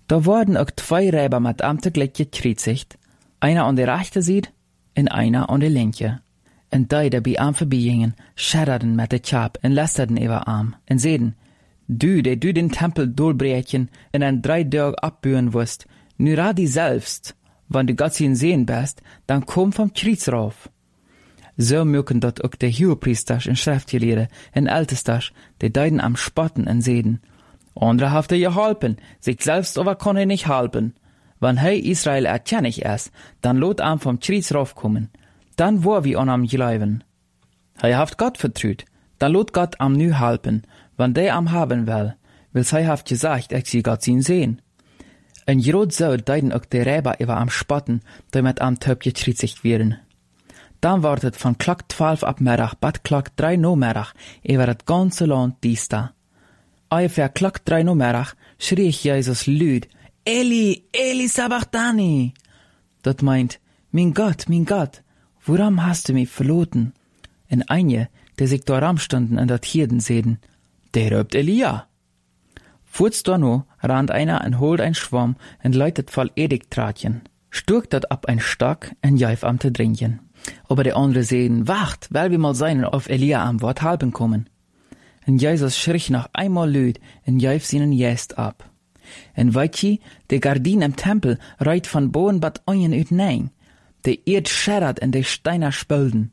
Da worden ook 2 Räber mit am tegelijk gekreuzigt, einer an der rechten Seite und einer an der linken. Und die, die bei am vorbeigingen, schadderden mit der Chap und lästerden über am und zeiden, du den Tempel durchbrechen und in 3 Tagen abbühen wirst, nu rat die selbst, wenn du Gott ihn sehen bist, dann komm vom Kreuz rauf. So mögen dort auch die Hohepriesters und Schriftgelehrten und Ältesters, die deiden am Spotten und zeiden, andere haft geholpen, sich selbst aber kann nicht halten. Wenn Israel erkennig ist, dann lot am vom Kreuz raufkommen, dann wo wir an am glauben. Haft Gott vertraut, dann lot Gott am nu halpen, wenn der am haben will, weil haft gesagt, ich sie Gott ihn sehen. En Jerod so deiden ook de Räber über am Spotten, die mit am Töp gekreuzigt werden. Dann wartet von Klock 12 ab Mittag bis Klock 3 no Mittag über das ganze Land dies da. Ungefähr Klock 3 no Mittag schrie ich Jesus laut, Eli, Eli sabachthani. Dat meint, mein Gott, warum hast du mich verloren? En einige, die sich da ramstunden und dat Hirden sehen, der röpt Elia. Furz da no, rannt einer und holt ein Schwamm und läutet voll Edigtratchen. Sturkt dat ab ein Stock und jäuf am te trinken. Aber die andere sehen, wacht, weil wir mal seinen auf Elia am Wort halben kommen. Und Jesus schrie noch einmal laut und jäuf seinen Jäst ab. Und weitje, die Gardin im Tempel reit von boven bat ojen uit nein. Die Erd schärrt und die Steiner spölden.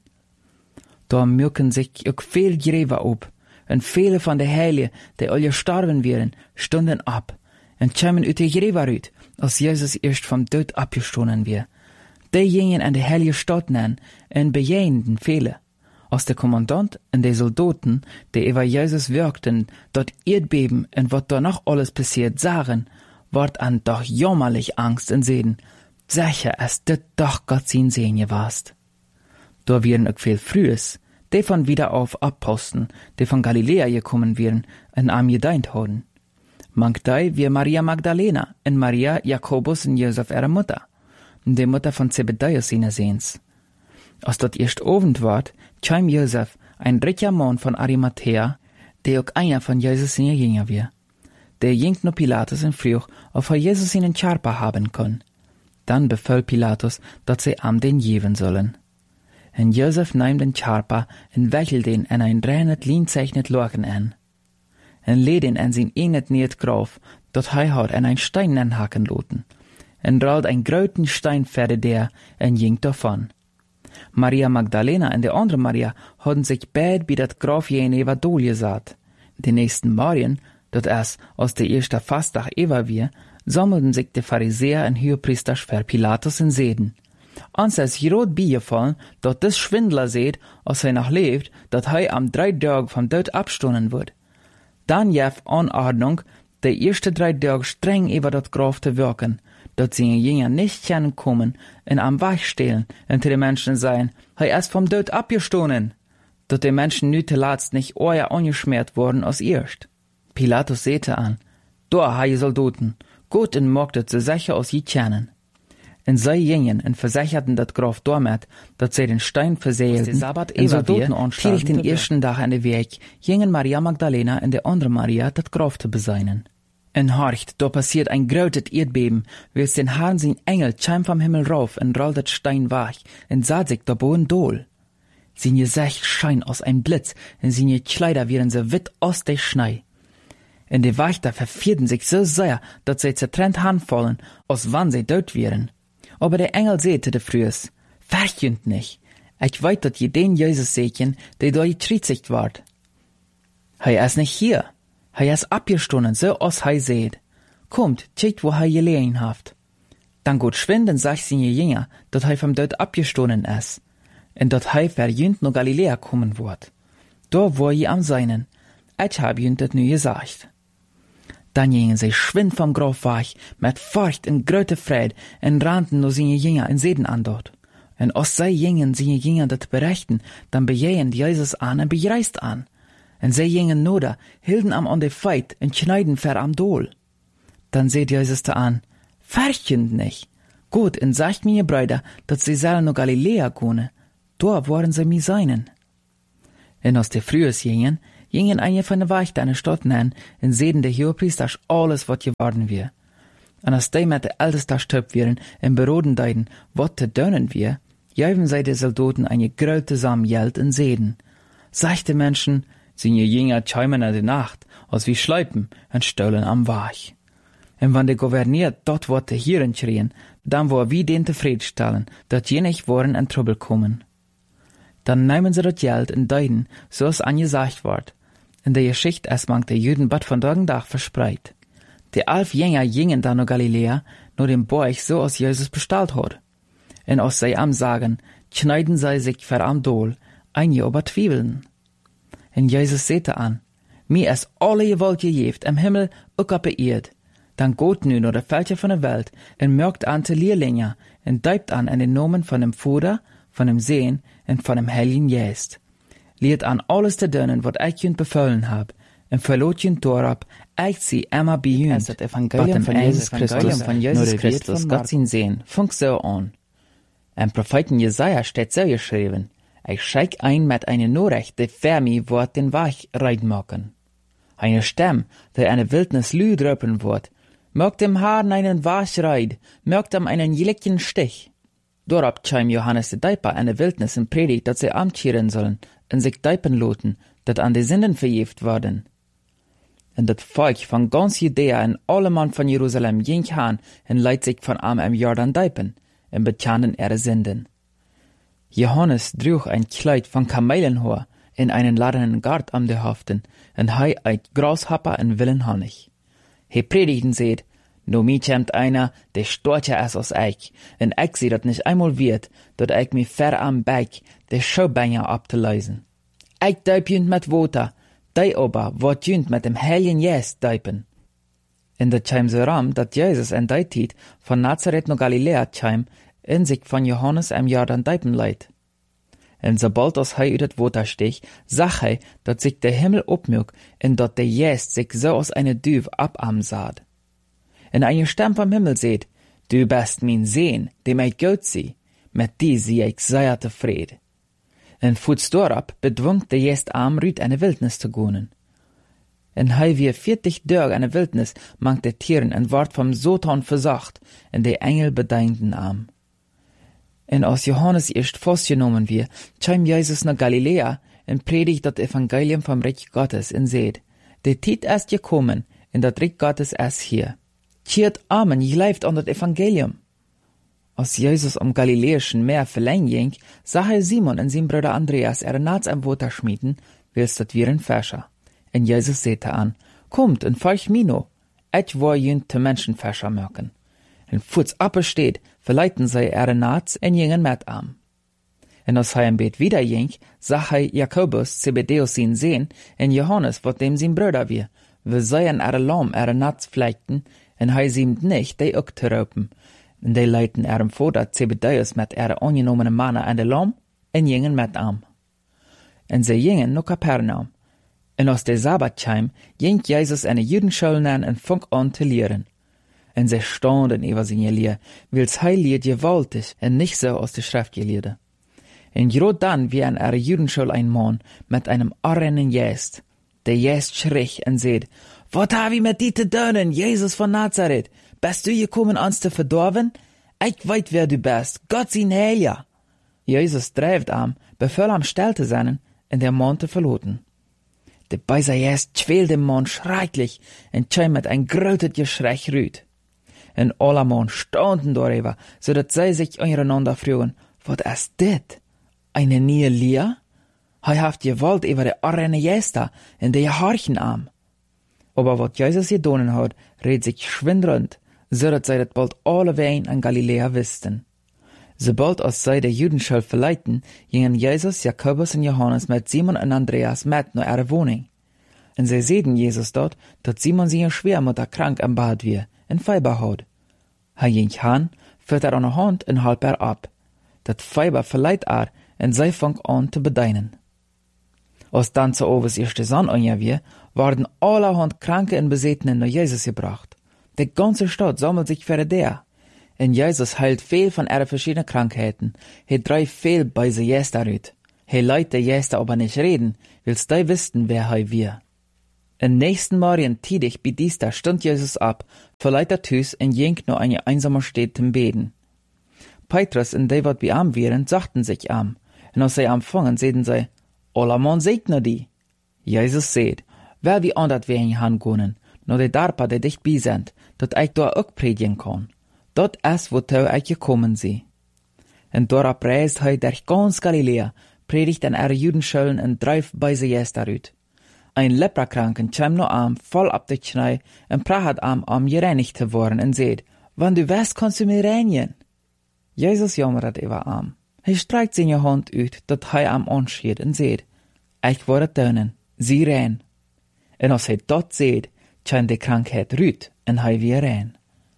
Da mögen sich auch viel Gräber ab. Und viele von den Heiligen, die alle gestorben wären, stunden ab und kämen uit die Gräber uit, als Jesus erst vom Tod abgestoßen wär. Die gingen an die heilige Stadt nennen und bejahenden viele. Als der Kommandant und die Soldaten, die über Jesus wirkten, dort Erdbeben und was da noch alles passiert sahen, ward an doch jammerlich Angst und sehen, sicher ist das doch Gott sein Sehen gewast. Da wären auch viel Frühes, die von wieder auf Aposteln, die von Galiläa gekommen wären, und am gedeint haben. Manch dei wie Maria Magdalena und Maria, Jakobus und Josef ihre Mutter, die Mutter von Zebedäus seine Sehens. Als dort erst Abend ward, kam Josef, ein reicher Mann von Arimathea, der auch einer von Jesus seine Jünger war. Der ging nur Pilatus und frug, ob Jesus seinen Charpa haben kann. Dann befahl Pilatus, dass sie am den geben sollen. Und Josef nahm den Charpa und wechselt den in ein reines Lienzeichnet Lochen an. Und lädt ihn an sein eigenes Niet Graf, dort hat an ein Stein anhaken loten. Und rollt ein gröten Stein ferde der und ging davon. Maria Magdalena und die andere Maria hatten sich beid bei dat Graf Jeneva durchgesagt. Die nächsten Morgen, dort erst aus der ersten Fasttag Eva wir, sammelten sich die Pharisäer und Hohepriester für Pilatus in Seden. Ans es Herod beigefallen, dat des Schwindler seht, als noch lebt, dat am 3 Tage vom Tod abstoßen wird. Dann jef Anordnung, die erste 3 Tage streng über dat Graf zu wirken, dat sie Jünger nicht können kommen und am Weg stehlen und die Menschen sagen, ist vom Tod abgestoßen, dat die Menschen nu zuletzt nicht euer angeschmiert worden als erst. Pilatus sehte an, da hei Soldaten, gut und mogtet sie sicher aus je kennen. Und sie gingen und versicherten dat Graf damit, dass sie den Stein verseelten, und Soldaten anstieg den ersten Tag an den Weg, gingen Maria Magdalena und die andere Maria dat Graf zu beseinen. Und horcht, da passiert ein grötes Erdbeben, wie es den Herrn sein Engel scheim vom Himmel rauf und rollt dat Stein wach und sah sich da boden dohl. Sein Gesicht schein aus ein Blitz und seine Kleider wären so witt aus der Schnee. Und die Wächter verfierten sich so sehr, dass sie zertrennt hanfallen, als wann sie dort wären. Aber der Engel säte de frühes, verchünd nicht, ich weiß, dass je den Jesus sehen, der da gekreuzigt ward. Ist nicht hier, ist abgestoßen, so als seht. Kommt, tschickt, wo gelegen haft. Dann gut schwinden, sagt seine Jünger, dass vom Tod abgestoßen ist, und dass verjünd no Galiläa kommen wird. Da war am Seinen, ich hab jünd das nu gesagt. Dann gingen sie schwind vom Graf weg, mit Furcht und gröte Freude, und rannten nur seine Jünger in Seden an dort. Und als sie gingen seine Jünger das berichten, dann bejehen Jesus an und bereist an. Und sie gingen nur hielten am an de Feit und schneiden ver am Dohl. Dann seht Jesus da an, fürchtet nicht. Gut, und sagt mir, Brüder, dass sie sollen noch Galiläa gehen. Da waren sie mir seinen. Und aus der Frühes gingen einige von den Wächter eine Stadt nennen und sehen der Hohepriester alles, was geworden wir. En als die met de älteste stöp wären en beroden deiden, wat te doen wir, juiven zij de soldaten eine grote Sam Geld en zeden. Seichte Menschen, sind je jünger tschäumen in de Nacht, als wie schleipen en stolen am Wach. En wann de Gouverneur dort wat te hieren schrien, dann wo wie den tevreden stellen, dat je nicht worden in Trouble kommen. Dann nehmen sie dat Geld en deiden, so es angesagt ward. In der Geschichte es mangt der Juden bad von Dach verspreit. Die 11 Jünger gingen dann nach Galiläa, nur dem Borch, so als Jesus bestellt hat. En als sie am sagen, schneiden sie sich ver am Dol, ein aber twieveln. En Jesus sehte an, mir es alle Gewalt gegeben, im Himmel ook op de Erd. Dan geht nu naar de veldje van de Welt, en merkt aan te Leerlinge, en duypt an in den Namen von dem Vater, von dem Sehen, en von dem Heiligen Geist. Leert an alles te doen wat ik junt bevolen heb, en verloot junt daarop, ik zie immer bij junt, het Evangelium van Jezus Christus, Gott zien Sehen, funkt so an. En Propheten Jesaja steht so geschrieben, ich scheik ein mit einer Nachricht, die für mich wird den Weg rein machen. Eine Stimme, die eine Wildnis lüd röpen wird, mögt dem Haaren einen Weg reid, mögt ihm einen jeligen Stich. Dorab scheim Johannes de Deiper eine Wildnis in Predigt, dass sie amtieren sollen, und sich deipen loten, dat an die Sünden verjeft worden. Und das Volk von ganz Judäa und alle Mann von Jerusalem ging han und leit sich von am im Jordan deipen, und bekennen ihre Sünden. Johannes trug ein Kleid von Kamelenhaar in einen ladenen Gart am de Haften, und hei eit Grashopper en willen Honig. He predigten seht, no mi kämt einer, der storche es aus eich, en ich seh dat nicht einmal wird, dat ich mi ver am Beig, de Schaubenger abzuleisen. Ich duip junt mit Water, dei aber wat junt mit dem Heiligen Geist duipen. In dat käm so ram, dat Jesus en dei Tiet von Nazareth nach Galiläa käm, in sich von Johannes am Jordan deipen leit. En sobald als hij uit het water steeg, zag hij dat zich de Himmel opmuk en dat de Geest zich so als eine Duif abam saad. En eine Stimme vom Himmel seht, du bist mein Sehn, dem ich gut zie, mit die zie ich sehr tevreden. En voets daarop bedwongt de Geest am rüt eine Wildnis te gonen. En hij wie 40 Dörg eine Wildnis mangt de Tieren en ward vom Satan versacht, en de Engel bedeinten am. En als Johannes erst festgenommen wird, käm Jesus nach Galiläa und predigt das Evangelium vom Reich Gottes und seht, der Tiet ist gekommen, und das Reich Gottes ist hier. Cheert Amen, je leift an das Evangelium. Als Jesus am Galiläischen Meer verlängert ging, sah er Simon und sein Bruder Andreas Nats am Water schmieden, willst dat wir ein Fäscher. Und Jesus sehte an, kommt und folgt mir no, ich will jünt te Menschenfäscher mögen. En voets appe steht, verleiten sie Nats en gingen met am. En als hij im Bett wieder ging, sah hij Jakobus, Zebedeus sein Sehn, en Johannes, wat dem sein Bruder wir seien Lam Nats flechten, en hij siemt nicht, die ook te raupen. En die leiten Vater Zebedeus met angenommene Mannen an de Lam, en gingen met am. En sie gingen nach Kapernaum. En als der Sabbat käm, ging Jesus eine Judenschule an en fang an te lehren. En sie standen über seine Lehr, wils hij leert gewaltig en nicht so aus der Schrift gelehrte. En grad dann wie an ihrer Judenschule ein Mann mit einem armen Geist. Der Geist schrie und seht, wat hab ich mit dir te doen, Jesus von Nazareth? Bist du gekommen, uns zu verdorben? Ich weet wer du bist, Gott sein Heiliger. Jesus dreift am, befahl am still zu sein, und der Mann zu verloten. Der böse Geist quält den Mann schrecklich und käm mit ein großes Geschrei rüt. En alle Mann standen darüber, so dat sie sich untereinander fragen, wat ist dit? Eine neue Lehr? Hij haft gewalt über de arme Gäste in de Harchen am. Aber wat Jesus gedonen hat, red sich schwind rund, so dat sie dat bald alle wein an Galiläa wussten. Sobald als sie de Judenschule verleiten, gingen Jesus, Jakobus und Johannes mit Simon und Andreas mit nach ihrer Wohnung. Und sie sehen Jesus dort, dat Simon seine Schwiegermutter krank am Bad wir, en Fieber hat. Hij ging han, führt an der Hand en halb ab. Dat Fieber verleiht en zij fangt an te bedeinen. Als dann zu Oves erste Sonne anja wir, waren allerhand Kranke und Besetenen nach Jesus gebracht. Die ganze Stadt sammelt sich für der. En Jesus heilt viel von ihre verschiedenen Krankheiten. He dreift viel bei se Gäste rüt. He leidt de Gäste aber nicht reden, wils die wüssten, wer hei wir. En nächsten Morgen tidig bei dieser stund Jesus ab, verleiht er Tüs en ging nur eine einsame Stadt zum Beten. Petrus und die, wat bei am wären, sagten sich am, und als sie empfangen, sehen sie, Alla man segne die. Jesus seht, wer wie andert wir in han gonen, nur die Darpa, die dicht bei sind, dat ich da auch predigen kann. Dat is wo tau ich gekommen sie. Und dort reist hij durch ganz Galiläa, predigt an ihre Judenschulen und dreift bei sie jetzt darüt. Ein Leprakranken kam nur am, voll ab der Knie, und prahat am gereinigt zu worden, und seht, wann du wärst, kannst du mir reinigen. Jesus jammert über am. Hij streikt seine Hand uit, dat hij am anschiet, und seht, ich werde tönen, sie rein. Und als hij dat seht, kam die Krankheit rüt, und hij weer rein.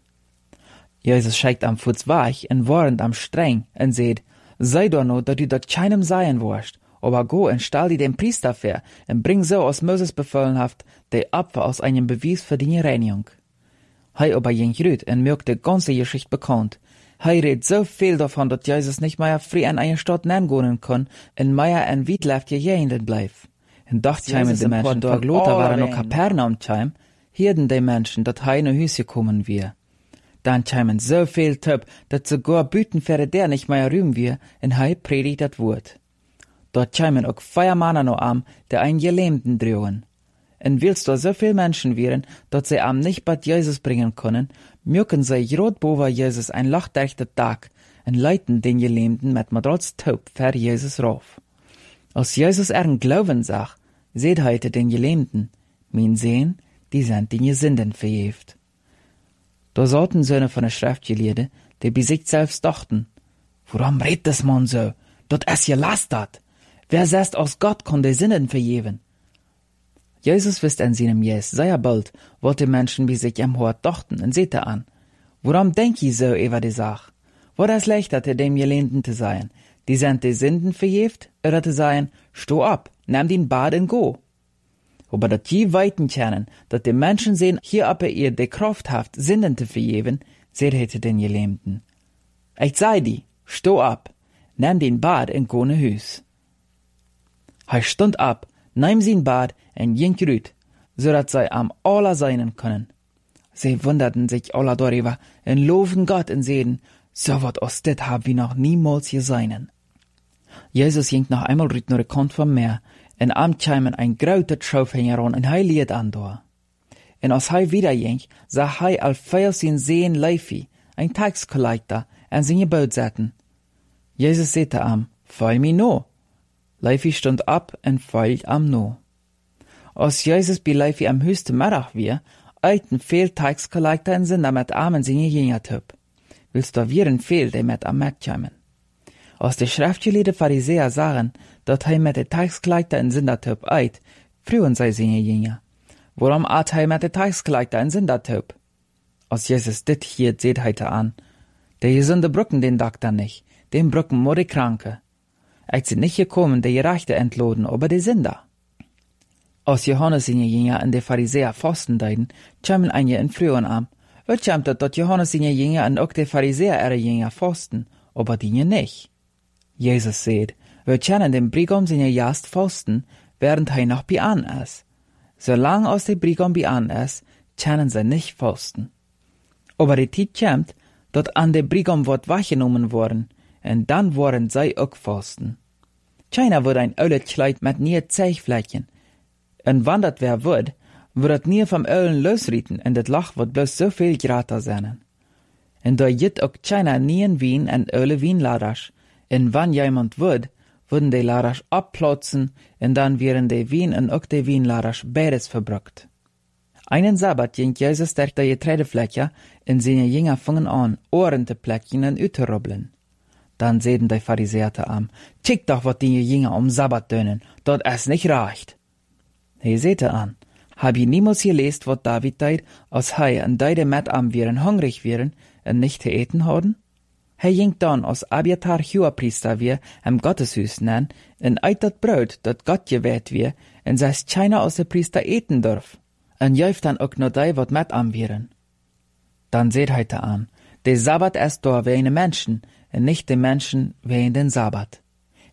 Jesus schickt am Fuß weich und warnt am streng und seht, sei doch nur, dass du dort keinem sein wirst, aber go und stell die dem Priester vor und bring so aus Moses befohlen haft, die Opfer aus einem Beweis für die Reinigung. Hei aber ging rüt und mögt die ganze Geschichte bekannt. Hei redet so viel davon, dass Jesus nicht mehr frei an eine Stadt nehmen können kann und mehr ein Witleft jehenden bleif. Und dacht cheimen die Menschen, da Lothar waren noch Kapernaum cheim, hierden die Menschen, dat hei ne Hüse kommen wir. Dann cheimen so viel Töp, dat sogar Bütenfähre der nicht mehr rühmen wir, en hei predigt dat Wort. Dort cheimen auch 4 Männer noch am, der ein Gelähmten drohen. En willst du so viel Menschen wären, dat sie am nicht bei Jesus bringen können, mögen sie rot bover Jesus ein lachdechter Tag, en leiten den Gelähmten mit Madrats Taub für Jesus rauf. Als Jesus ihren Glauben sah, seht heute den Gelähmten, mein Sehen, die sind die Sünden verjäft. Da saßen Söhne von der Schriftgelehrten, die bei sich selbst dachten, warum redet das Mann so? Dat is gelastert. Wer sagt, aus Gott kann die Sünden vergeben? Jesus wisst an seinem Jes sehr bald, was die Menschen bei sich am Hort dachten, und seht an. Warum denk ich so über die Sache? War das leichter, dem Gelähmten zu sein, die sind die Sünden verjäft, oder zu sein, steh ab, nimm den Bad und go? Aber dat die weiten kennen, dat die Menschen sehen, hier aber ihr die Kraft haft, Sünden zu vergeben, seht hätte den Gelähmten. Ich sei die, steh ab, nimm den Bad und go ne Hüs. Hij stund ab, nahm sein Bad und ging rüt, so dat sie am aller seinen können. Sie wunderten sich alle darüber und loben Gott und sehen, so wat aus det hab wir noch niemals gesehen. Jesus ging noch einmal rüt nur Kant vom Meer, und am cheimen ein grauter Schaufhänger an, und hij liet an da. Und als hij wieder ging, sah hij al veel zijn Sehen Leifi, ein Taxcollector, an seine Boot zetten. Jesus sagte am, folg mi no. Leifi stund ab und folgt am no. Als Jesus bei Leifi am höchsten Mittag wir, eiten viel Taxcollector und sind damit armen seine Jünger töp. Willst du wieren viel, die mit am Markt cheimen? Als die schriftgelehrten Pharisäer sagen, dat hij met de Taxcollector en Sündertöp eit, frühen sei seine Jünger. Warum at hij met de Taxcollector en Sündertöp? Als Jesus dit hier seht heite an, der Gesunde brücken den Doktor nicht, den brücken nur die Kranke. Ich sind nicht gekommen, die Gerechte entloden, aber die Sünder. Als Johannes seine Jünger und die Pharisäer fasten deiden, kämen einige in frühen am. Wird kämt dat Johannes seine Jünger und auch die Pharisäer ihre Jünger fasten, aber die nicht. Jesus seht, wir kennen den Brigam seine Jast fasten, während hij noch bei an ist. Solange aus der Brigam bei an ist, kennen sie nicht fasten. Aber die Zeit kommt, dat an der Brigam wird weggenommen worden, und dann worden sie auch fasten. Keiner wird ein Ölet Kleid mit nie Zeichflächen. Und wann dat wer wird het nie vom Ölen losrieten, und das Lach wird bloß so viel grater sein. Und da jit auch keiner nie in Wien und Öle Wienladers. Und wann jemand wird, würden die Laders abplatzen, und dann wären die Wien und auch die Wienladers beides verbrückt. Einen Sabbat ging Jesus durch die Getreidefläche, und seine Jünger fingen an, Ohren zu plecken und üterrubbeln. Dann sehen die Pharisäer am, kick doch, wat die Jünger am Sabbat tönen, dort es nicht reicht. He sehte an, hab ich niemals gelesen, wat David deid, als hei und deide met am wären hungrig wären und nicht zu eten haben? Hij ging dann, als Abiatar Hohepriester wir, am Gotteshus nennen, und eit dat Brot, dat Gott gewählt wir, und seis keiner aus der Priester eten darf. Und jäuft dann auch nur die, wat met am wären. Dann seht heite an, der Sabbat ist da wegen den Menschen, und nicht die Menschen wegen den Sabbat.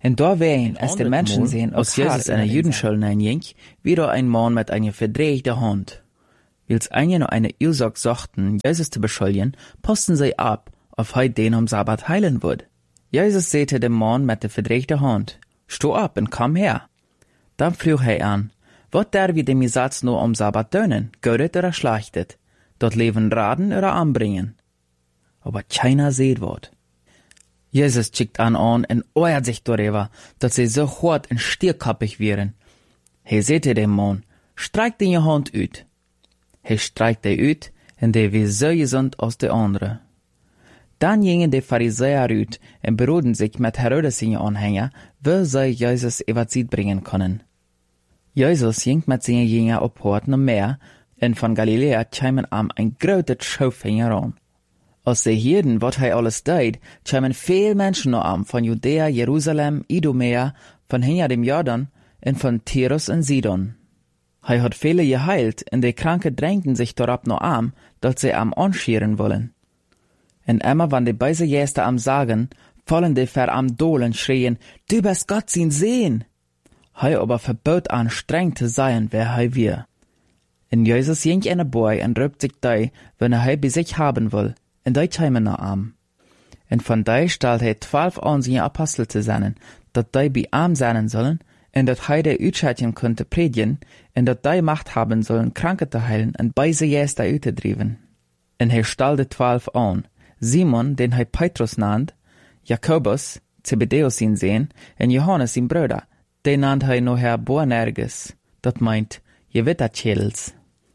En da wehen, als die Menschen sehen, als Jesus in eine Judenschule hineinging, wieder ein Mann mit einer verdrehten Hand. Wils eine noch eine Ursache suchten, Jesus zu beschuldigen, posten sie ab, auf den am Sabbat heilen wird. Jesus sagte dem Mann mit der verdrehten Hand, steh ab und komm her. Dann frug er an, wat der wir dem Satz nur am Sabbat tönen, gödet oder schlachtet, dort leben raden oder anbringen. Aber keiner seht wat. Jesus schickt an und ärgert sich darüber, dass sie so hart und stierkappig wären. He sagte dem Mann, streik den Hand ut. He streikt die ut, und der wie so gesund als der andere. Dann gingen die Pharisäer ut und beroden sich mit Herodes seine Anhänger, wie sie Jesus Evangelie bringen können. Jesus ging mit seinen Jüngern auf Hort noch mehr, und von Galiläa kämen ein großes Schaufenster an. Als sie hörten, was alles deed, kämen viele Menschen noch von Judäa, Jerusalem, Idumea, von hinter dem Jordan und von Tyrus und Sidon. Hat viele geheilt, und die Kranken drängten sich darauf noch dass sie anschieren wollen. Und immer, wenn die beise Gäste sagen, fallen die Dohlen schrien, du bist Gott sein Sehen. Aber verbot streng zu sein, wer wir. Und Jesus ging in der Boy und rübt sich da, wenn bei sich haben will, und die kämen noch Und von da stellt 12 an, seine Apostel zu sein, dat die bei sein sollen, und dat der Utschatchen könnte predigen, und dat die Macht haben sollen, Kranke zu heilen, und beise Gäste auszudrieben. Und stellte 12 an, Simon, den Petrus nannt, Jakobus, Zebedeus sein Sohn, und Johannes sein Bruder, den nannt noher Boanerges, dat meint, Gewitterchels.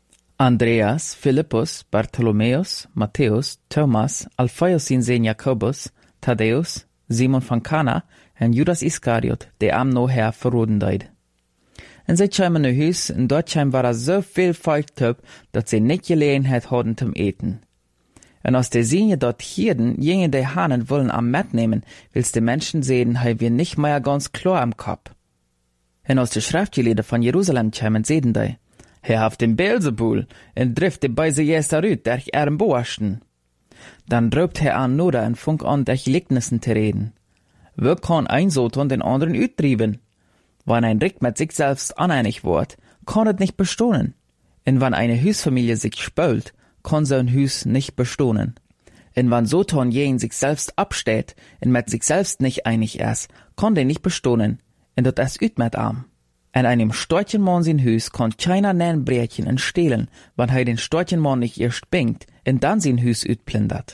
Andreas, Philippus, Bartholomäus, Matthäus, Thomas, Alphaeus sein Sohn Jakobus, Thaddäus, Simon von Kana, und Judas Iskariot, der noher verroden deid. Und sie kämen in Hus, und dort war so viel Volk, dass sie nicht Gelegenheit hatten zum Eten. Und als die Sinje dort hierden, gingen die Hahnen wollen mitnehmen, wils die Menschen sehen, wir nicht mehr ganz klar am Kopf. Und als die Schriftgelehrten von Jerusalem kämen, sehen die, haft den Beelzebul, und trifft die beise Jäster rüt, der ich Boaschen. Dann drobt an Noda und funk an, der Gleichnissen zu reden. Wer kann ein Soton den anderen uttrieben? Wenn ein Rick mit sich selbst uneinig wird, kann es nicht bestehen. Und wenn eine Hüsfamilie sich spült, kann so ein Hüs nicht bestehen. Und wenn Soton jen sich selbst absteht und mit sich selbst nicht einig ist, kann der nicht bestehen. Und das ist mit arm. En einem Storchenmann sein Hüs kann keiner nen Brätchen und stehlen, wenn den Storchenmann nicht erst bingt und dann sein Hüs utplündert.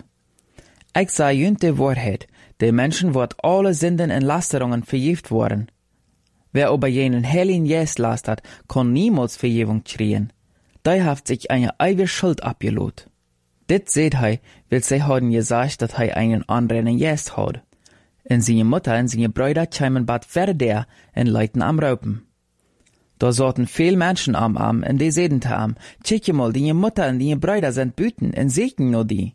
Ich sag jünt die Wahrheit, die Menschen wird alle Sünden und Lasterungen vergift worden. Wer aber jenen Heiligen Geist lastert, kann niemals Vergebung kriegen. Der hat sich eine ewige Schuld abgelot. Dit seht weil sie haben gesagt, dass einen anderen Geist hat. Und seine Mutter und seine Brüder kämen bald verder und leiten am Raupen. Da sorten viel Menschen am Arm, und die sehen check mal, die Mutter und die Brüder sind Büten, und segnen nur die.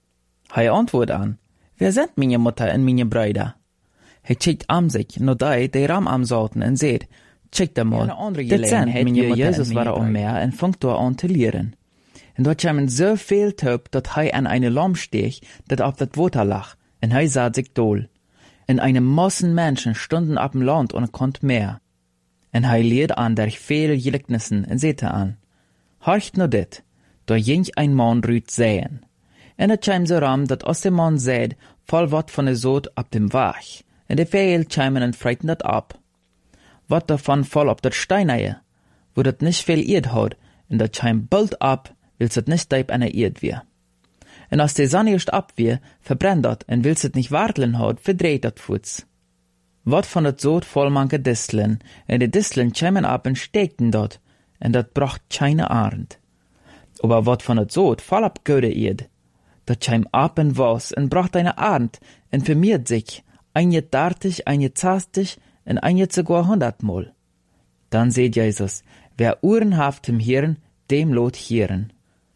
Antwortet an, wer sind meine Mutter und meine Brüder? Checkt sich, nur die Ram am sorten, und seht, checkt mal, das sind meine Mutter Jesus war Meer, und fängt da an zu lehren. Und dort kamen so viel Töp, dass an eine Lamm stech, dat auf das Wasser lag, und sah sich dohl. Und eine Massen Menschen stunden ab dem Land und konnt mehr. Und lehrt an durch viele Gleichnissen und sehte an. Horcht nur dit, da ging ein Mann rüt säen. Und es kam so ram, dat aus dem Mann säd, voll wat von der Sod ab dem Wach. Und die Vögel kamen und freiten dat ab. Wat davon voll ob dat Steineie, wo dat nicht viel Erd hat, und dat kam bald ab, willst het nicht deib an der Erd wir. Und als die Sonne erst ab wir, verbrennt dat, und willst het nicht warteln hat, verdreht dat Fuß. Wat von dat Sod voll manke Disteln, und die Disteln kämen ab und steckten dort, und dat bracht keine Arend. Aber wat von dat Sod voll ab Göde Erd, dat käm ab und was, und bracht eine Arend, und vermehrt sich, eine dartig, eine zastig, und eine sogar 100-mal. Dann seht Jesus, wer Ohren haft im Hirn, dem lot Hirn.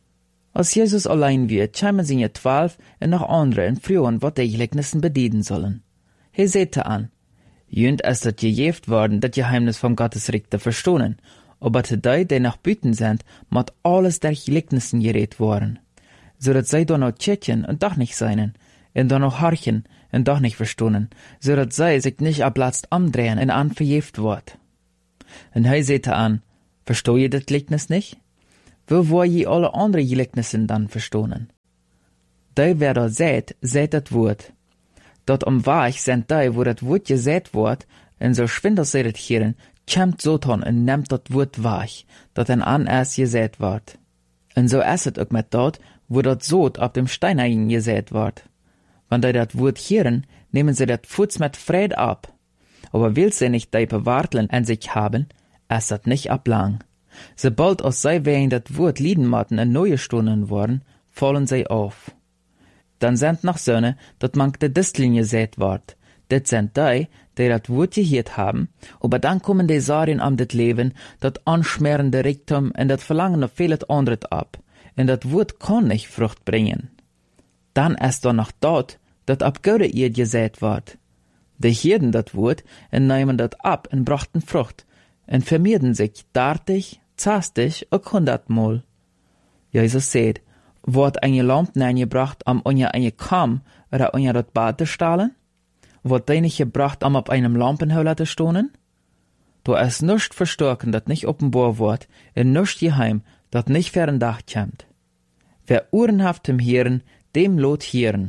Als Jesus allein wird, kämen seine 12 und noch andere und frühen, wat die Gleichnissen bedienen sollen. He sehte an, jünd es dat gejeft worden, dat Geheimnis vom Gottesreich zu verstohnen, aber zu die nach Büten sind, mat alles der Gleichnissen geredet worden. So dat sei doch noch tschetchen und doch nicht seinen, en dan nog harchen, en doch nicht verstonen, zodat zij sich nicht ablatzt umdrehen en an verjeft wordt. En hij zei aan, verstoor je dat gelijkenis niet? Wo wou je alle andere gelijkenissen dan verstonen? Die wer da seht dat woord. Dat omwaag zijn die, wo dat woord gezet wordt, en zo schwindel zij dat heren, tjemt zotan en neemt dat woord waag, dat en an erst gezet wordt. En zo is het ook met dat, wo dat zoot op dem Stein eigen gezet wordt. Wanneer die dat woord heren, nemen sie dat voets met vrede ab. Aber will sie nicht die bewahrteln an sich haben, ist dat nicht ablang. Sobald aus sei wegen dat woord Liedenmatten en neue Stunden worden, fallen sie auf. Dann sind noch Söhne, dat mank de Disteln gesät ward. Dit sind die dat woord gehiert haben, aber dann kommen die Sarien am dit Leben, dat anschmerende Reichtum en dat Verlangen auf vieles anderes ab. En dat woord kann nicht Frucht bringen. Dann ist da noch dort, dat ab Gode ihr gesät ward. Die hierden dat woord en nehmen dat ab en brachten Frucht en vermehrden sich dartig, zastig ook 100-mal. Jesus sagt, wordt een lamp neergebracht om onje een kam oder onje dat bad te stalen? Wordt die nicht gebracht om op einem Lampenheuler te stonen? Da ist nichts verstoken, dat nicht offenbar wordt, en nichts geheim, dat nicht fern Dach kämmt. Wer uhrenhaft im Hieren, dem lot hieren.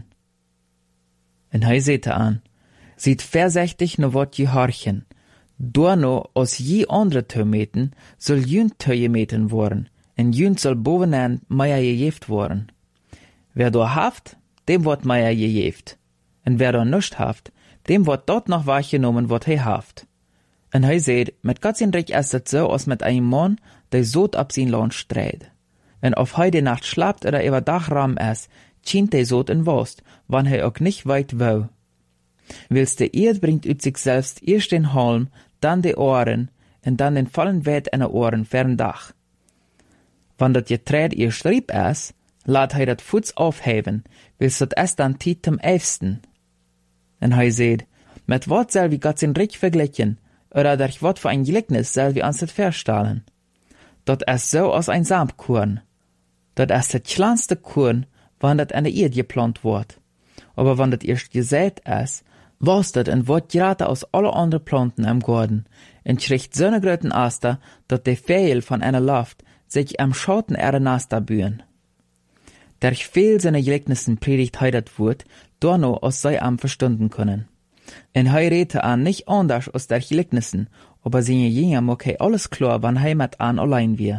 En hij zette aan, sieht versechtig no wat je harchen. Doorno als je andere teumeten, soll jün teumeten worden, en jün soll bovenaan meier gejeft worden. Wer do haft, dem wordt meier gejeft. En wer do nischt haft, dem wordt dort noch wahrgenommen, wat hij haft. En hij zei, met Gott zijn recht is het zo als met een man, die zoot op zijn land strijdt. En of hij de nacht slaapt oder über Dachraum is, schient de zoot in Wost, wann hij ook nicht weit wou. Wils de Erd bringt uit sich selbst erst den Halm, dann de Ohren, en dann den vollen Wet en de Ohren fern Dach. Wann dat Getreid erst riep is, laat hij dat voets aufheben, wils dat is dan tijd zum Eifsten. En hij zei, met wat zal wie Gott zijn recht vergleichen, oder durch wat für ein Gleichnis soll wir uns das verstellen? Dat is so als ein Samkorn. Dat is het kleinste Korn, wann dat an der Erde geplant wordt. Aber wann dat erst gesät is, was dat en wordt gerade aus alle andere Planten im Garten, en kriegt so ne großen Aster, dat de Vögel von einer Luft sich am Schatten ihrer Nester bühen. Durch viel seine Gleichnissen predigt hij dat Wort, dorno aus sei am verstunden können. En hij redte an nicht anders aus der Gleichnissen, aber seine Jünger mag hij alles klar, wann hij met an allein wir.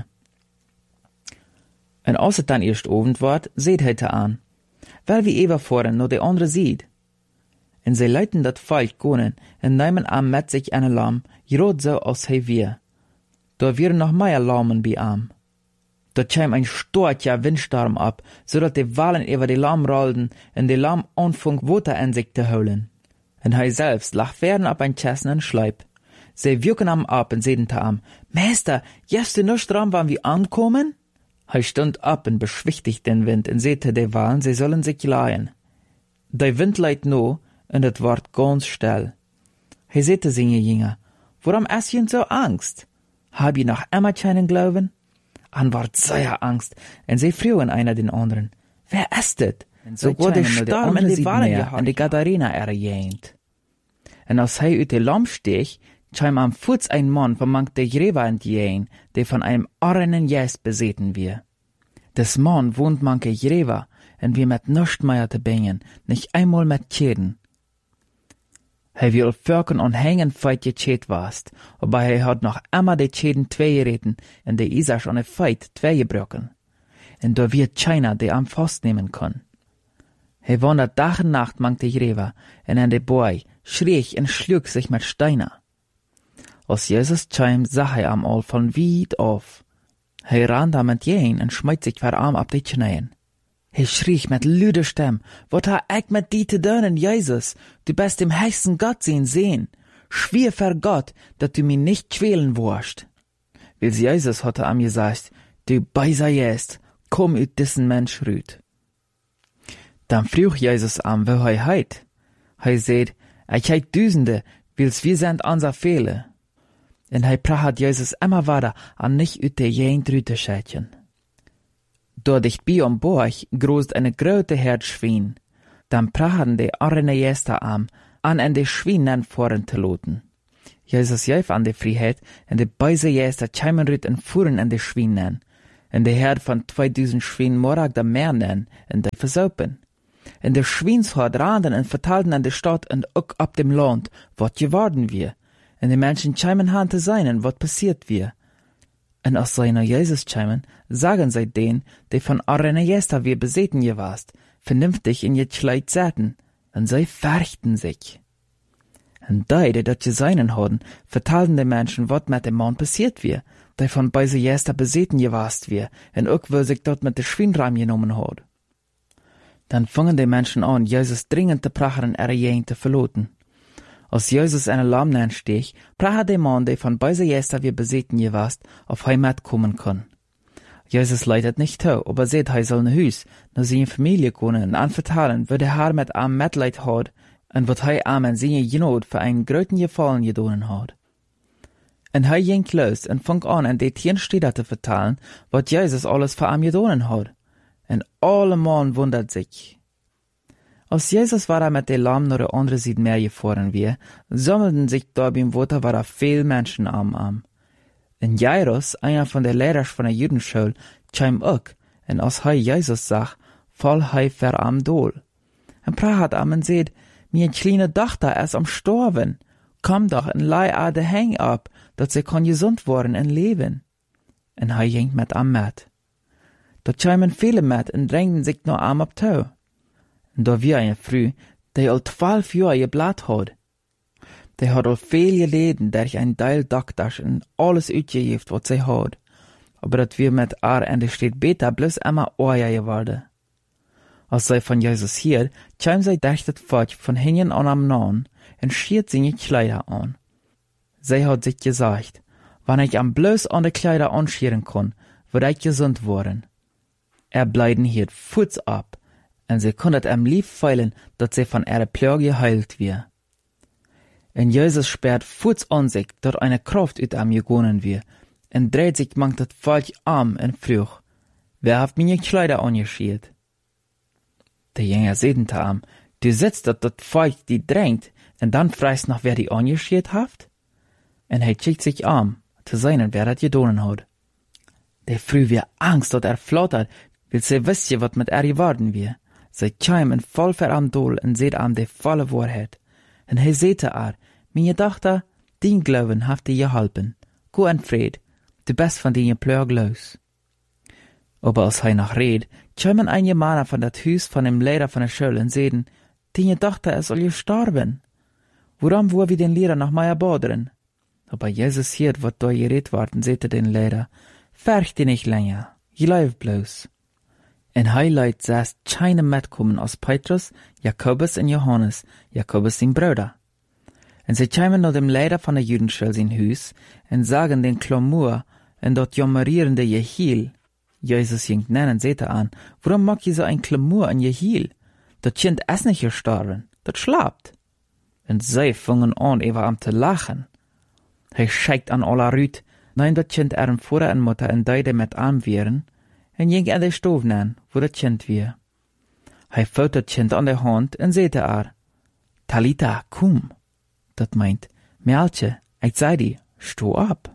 En als het dan eerst Abend wordt, seht hij te aan. Wel wie ever voren, no de andere sieht. En zij leiten dat Volk gonen, en nemen am met sich eine Lamm, grad so als hij wir. Da wären noch mehr Lammen bei am. Da käm ein starker Windsturm ab, so dat de Walen über de Lamm rollten, en de Lamm anfang Water in sich te holen. En hij selbst lag fern ab ein Chessenen Schleip. Zij wirken am ab en seden te am, Meister, jefst du nicht dran, wann wir ankommen? Hij stund ab en beschwichtigt den Wind en sehte de Walen, sie sollen sich leihen. De Wind leidt no, en het wordt ganz still. Hij sehte seine Jünger, warum hast je so Angst? Hab je noch immer keinen Glauben? An wordt sehr Angst, en sie frühen einer den anderen, wer ist het? So går de storm en de Walen en de Gadarena erjähnt. En als hij uit de Lamp steeg, kam am Fuß ein Mann von mank de Gräber entgehen, der von einem armen Jes beseten wir. Des Mann wohnt manke Gräber, en wir met nischt mehr te bingen, nicht einmal met Tschäden. Hij wil Völken und Hängen feit getschäd warst, aber hij hat noch immer de Tschäden twee gereten, en de Isach an de Feit twee gebrochen. En da wird China de am Faust nehmen kann. Hij wandert Tag en Nacht mank de Gräber, en an de Boy schrie en schlug sich mit Steiner. Als Jesus kam, sah hij am all von weit auf. Hij ran da mit jeen en schmeißt sich ver Arm ab die Knien. Hij schrie mit lüde Stem, wat ha ik mit die te doen, Jesus? Du bist dem höchsten Gott sehen. Schwier ver Gott, dat du mich nicht quälen wirst. Wils Jesus hatte am gesagt, du beiser jest, komm ut diesen Mensch rüt. Dann frug Jesus am, wo hij heit. Hij seht, ich heit Düsende, wils wir sind unser Fehler. En hij praat Jesus immer weiter an nicht ut de jen drüte schätchen. Dort dicht bei am Borg großt eine grote Herd Schwein. Dan praten de arne jesta am, an en de schwinnen voren te loten. Jezus juif aan de vrijheid, en de beise jesta tjeimen rut en voeren en de schwinnen. En de herd van 2000 schwien morag da meer nen, en de versopen. En de schwienshord raden en vertelden aan de stad en ook op dem land, wat geworden wir. En de mensen tjeimen haan te zijn en wat passiert wir. En als zij naar Jezus tjeimen, sagen zij den, die van arne jesta wir bezeten je warst, vernünftig in je Kleid zaten, en zij fürchten sich. En die dat je seinen hadden, vertelden de mensen wat met de man passiert wir, die van bij ze jester bezeten je warst wir, en ook wo sich dort met de schwienraam genomen had. Dan vangen de mensen aan, Jezus dringend te prachen en jeen te verloten. Als Jezus een lam steeg, prachen de man, die van bij ze jester wir bezeten je warst, auf Heimat kommen kann. Jezus leidet nicht toe, aber seht, hij soll naar huis, naar zijn familie komen en aanvertalen, wo de haar met am Mitleid had, en wat hij am en zijn genood voor een groten gefallen gedonen had. En hij ging los en vang aan en de 10 steden te vertalen, wat Jezus alles voor am gedonen had. En alle man wundert sich. Als Jezus war met de lam naar de andere zijde meer gefahren weer, sammelten sich daar beim Water waren veel mensen am. En Jairus, einer von der Lehrers von der Judenschule, tjeim ook, en als hij Jezus zag, val hij ver am dool. En praat am en zeid, mijn kleine dochter is am storven. Kom doch en lei a de heng ab, dat ze kon gezond worden en leven. En hij ging met am met. Dat tjeimen viele met en drängten sich nur am op touw. En daar wie een vrouw, die al 12 jaar geblat had. Die had al veel geleden, durch een deel dokters en alles uitgegeven wat zij had. Aber dat wir met haar en de steht beter bloß immer oorja geworden. Als zij van Jezus hier, tjeimen zij durch het Volk von hinten an am Nahen en schiert seine Kleider an. Zij had sich gesagt, wann ich am bloß an de Kleider anschieren kon, würde ich gesund worden. Bleiden hier Fuß ab, en sie konnet am lieb feilen, dat sie von ihrer Plage geheilt wir. En Jezus sperrt Fuß an sich, dat eine Kraft uit am gegonnen wir, en dreht sich mangt dat Volk am en vroeg, wer hat meine Kleider angeschiert? Der Jünger seht am, du sitzt dat Volk die drängt, en dann freist noch wer die angeschiert haft? En hij schickt sich am, zu seinen wer dat gedonen hat. Der früh wir Angst dat flattert, will sie wisst wat mit geworden wir. Sie tjeimen voll ver am Dol en seht am de volle Wahrheit. En hij zeete meine Tochter, dien Glauben haft dir geholpen. Go en Fred, du best van die Plög los. Aber als hij noch red, tjeimen einige Männer von dat Hus von dem Lehrer von der Schule en seden, die Tochter is al gestorben. Woran wo wir den Lehrer noch mal erboderen? Aber Jesus hiert, wat da gered worden, seete den Lehrer, färcht die nicht länger, je läuft bloß. En hij leidt zes keine metkommen als Petrus, Jakobus en Johannes, Jakobus sein Bruder. En sie tjeimen naar dem Lehrer von der Judenschule sein Hus, en sagen den Klamur, en dat jammerierende Jehiel. Jesus jingt nennen, seht an, warum mag je so ein Klamur en Jehiel? Dat Kind is nicht gestorben, dat schlapt. En zij fangen an, am te lachen. Hij scheikt an aller Rüt, nein dat Kind Vater en Mutter en deide met arm wären, en ging de stoof nen, wo dat Kind weer. Hij vouwt dat Kind an de hand en zeete Talita, komm. Dat meint, Mädchen, ich sei die, sto ab.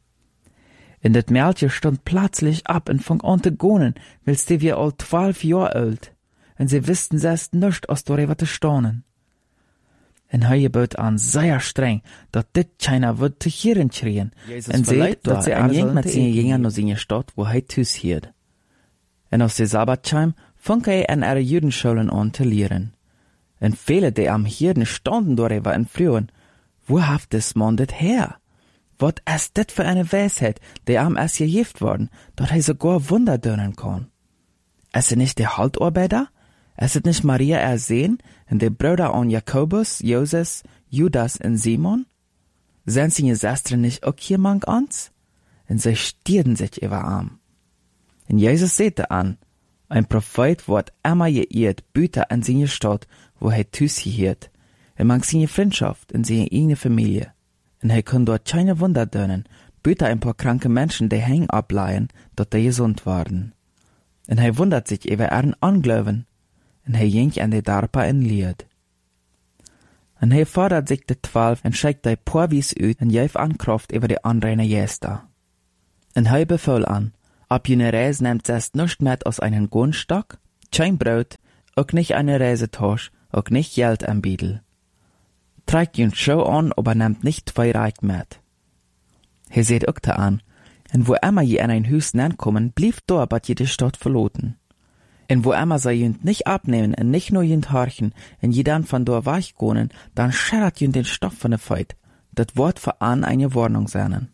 En dat Mädchen stond plötzlich ab en fang an te gonen, wills die wir al 12 Jahr alt, en sie wisten selbst nischt aus darüber te staunen. En hij gebot an sehr streng, dat dit keiner wird te hieren schrien, en seht, dat sie ein Jeng met zijn Jünger naar zijn stad, wo hij thuis hierd. En aus de Sabbatscheim fang hij an ihre Judenschulen an te leren. En viele, die am Hirden standen darüber en frühen, wo haft des Mann dit her? Wat is dit für eine Weisheit, die am es gegift worden, dat hij sogar Wunder dönen kann? Ist es nicht der Haltarbeiter? Ist es nicht Maria ersehen und der Brüder an Jakobus, Joses, Judas und Simon? Sind seine Schwestern nicht auch jemand ans? Und sie stierden sich über Arm. Und Jesus sehte an, ein Prophet wird immer geirrt, Büter an seine Stadt, wo er Tüß hielt. Mang seine Freundschaft in seine eigene Familie. Und er kann dort keine Wunder dönen, Büter ein paar kranke Menschen, die hängen ableihen, dort die gesund waren. Und er wundert sich über ihren Anglauben. en hij ging aan de darpa en leed. En hij fordert zich de 12 en schickt die poorwies uit en geeft aan kracht over de andere Gäste. En hij bevel aan, ab jene Reis nehmt zest nicht met als einen Gunstock, kein Brot, auch nicht eine Reisetasche, auch nicht Geld am Biedel. Trägt jün Schau an, aber nehmt nicht 2 Reich mit. Hij seht auch da an, en wo immer je an ein Hus nankommen, blieb da bat je die Stadt verloten. En wo immer sei jünd nicht abnehmen en nicht nur jünd horchen, en je dann von da weichgonen, dann schärrt jünd den Stoff von der Feit, dat Wort für an eine Warnung seinen.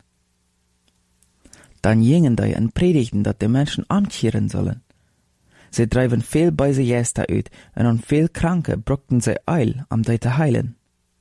Dann gingen die en predigten, dat die Menschen ankehren sollen. Sie dreiben viel böse Gäste uit, en an viel Kranke bruckten sie Eil, am die te heilen.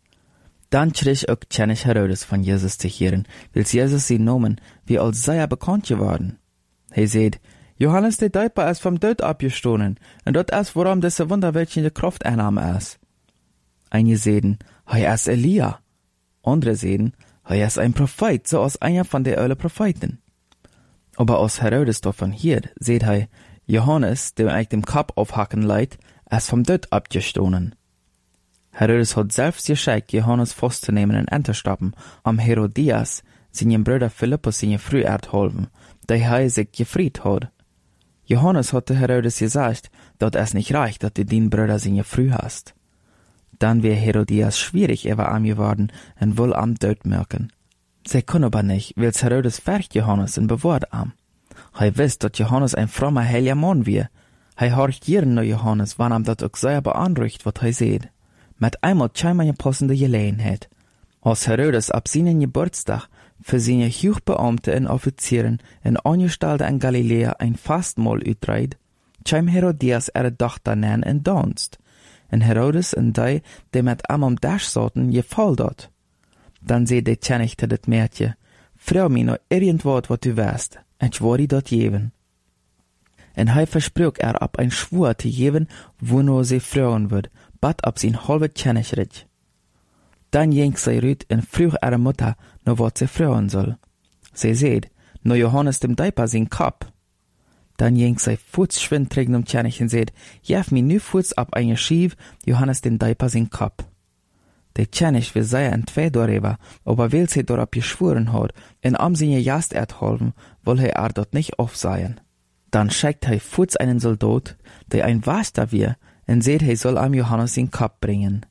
Dann schrieg auch König Herodes von Jesus zu hören, weil Jesus sie nomen, wie als sei bekannt geworden. Hij seht, Johannes der Täufer ist vom Tod abgestoßen, und dort ist, worum diese wunderweltliche Kraft einnahme ist. Einige sehen, er ist Elia. Andere sehen, er ist ein Prophet, so als einer von den alle Propheten. Aber aus Herodes davon hier, seht Johannes, der eigentlich dem Kopf aufhacken leidt, ist vom Tod abgestoßen. Herodes hat selbst geschickt, Johannes festzunehmen und anzustoppen, Herodias, seinen Bruder Philippus seine Früh erhalten, der sich gefried hat. Johannes hatte Herodes gesagt, dass es nicht reicht, dass du den Bruder seine Früh hast. Dann wäre Herodias schwierig über ihm geworden und wohl am Tod merken. Sie können aber nicht, weil Herodes fährt Johannes und bewahrt ihm. Er wisst, dass Johannes ein frommer, heiliger Mann wäre. Er horcht jeden nach Johannes, wann ihm das auch sehr beanruhigt, was er sieht. Mit einmal scheint eine passende Gelegenheit. Als Herodes ab seinen Geburtstag für seine Hochbeamte und Offizieren in Angestellte in Galiläa ein Fastmahl uitreiht, scheint Herodias ihre Tochter nennen in Donst. Und Herodes und die mit ihm am Tisch saßen, gefällt dort. Dann seht der König zu das Mädchen, freu mich noch irgendwas, was du weißt, und ich werde dort geben. Und er versprach ab ein Schwur zu geben, wo nur sie freuen wird, bat ab sein halbe Königreich. Dann ging sie rüt und frug ihre Mutter, noch was sie freuen soll. Sie seht, nur Johannes dem Täufer sein Kopf. Dann ging sie fußschwind trägen um König und seht, jef mir nu Fuß ab eine Schief, Johannes dem Täufer sein Kopf. Der König will sehr entweder darüber, aber weil sie darauf geschworen hat, in am seine Jast erhalten, will er dort nicht aufsehen. Dann schickt Fuß einen Soldat, der ein Waster wir, und seht, soll am Johannes den Kopf bringen.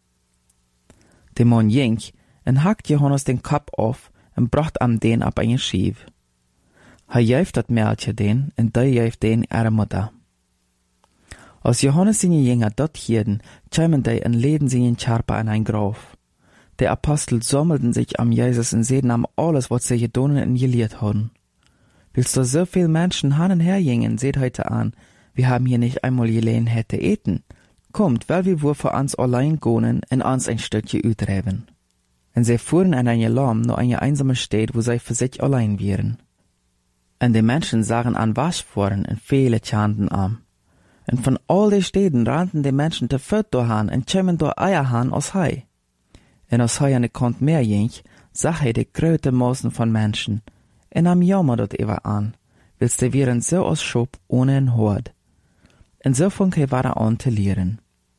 Der Mann ging und hackt Johannes den Kopf auf und bracht am den ab eine Schief. Jäft das Mädchen den und der jäft den ihre Mutter. Als Johannes seine Jünger dort hielten, kämen die und leden sie in Charpa in ein Grab. Die Apostel sammelten sich am Jesus und sehen am alles, was sie getan und gelehrt haben. Willst du so viel Menschen hin und her gingen, seht heute an, wir haben hier nicht einmal Gelegenheit zu eten. Kommt, weil wir wohl für uns allein gehen und uns ein Stückchen utreiben. Und sie fuhren an eine Lamm nur eine einsame Stadt, wo sie für sich allein wären. Und die Menschen sahen an Waschforen und viele chanten an. Und von all den Städten rannten die Menschen te Furt doorhan und kämen door Eierhan aus Hei. Und als Hei an de Kant mehr ging, sah die große Massen von Menschen. Und am Jammer dort über an, willst die wären so aus Schub ohne ein Hort. Und so fing er weiter an zu lehren.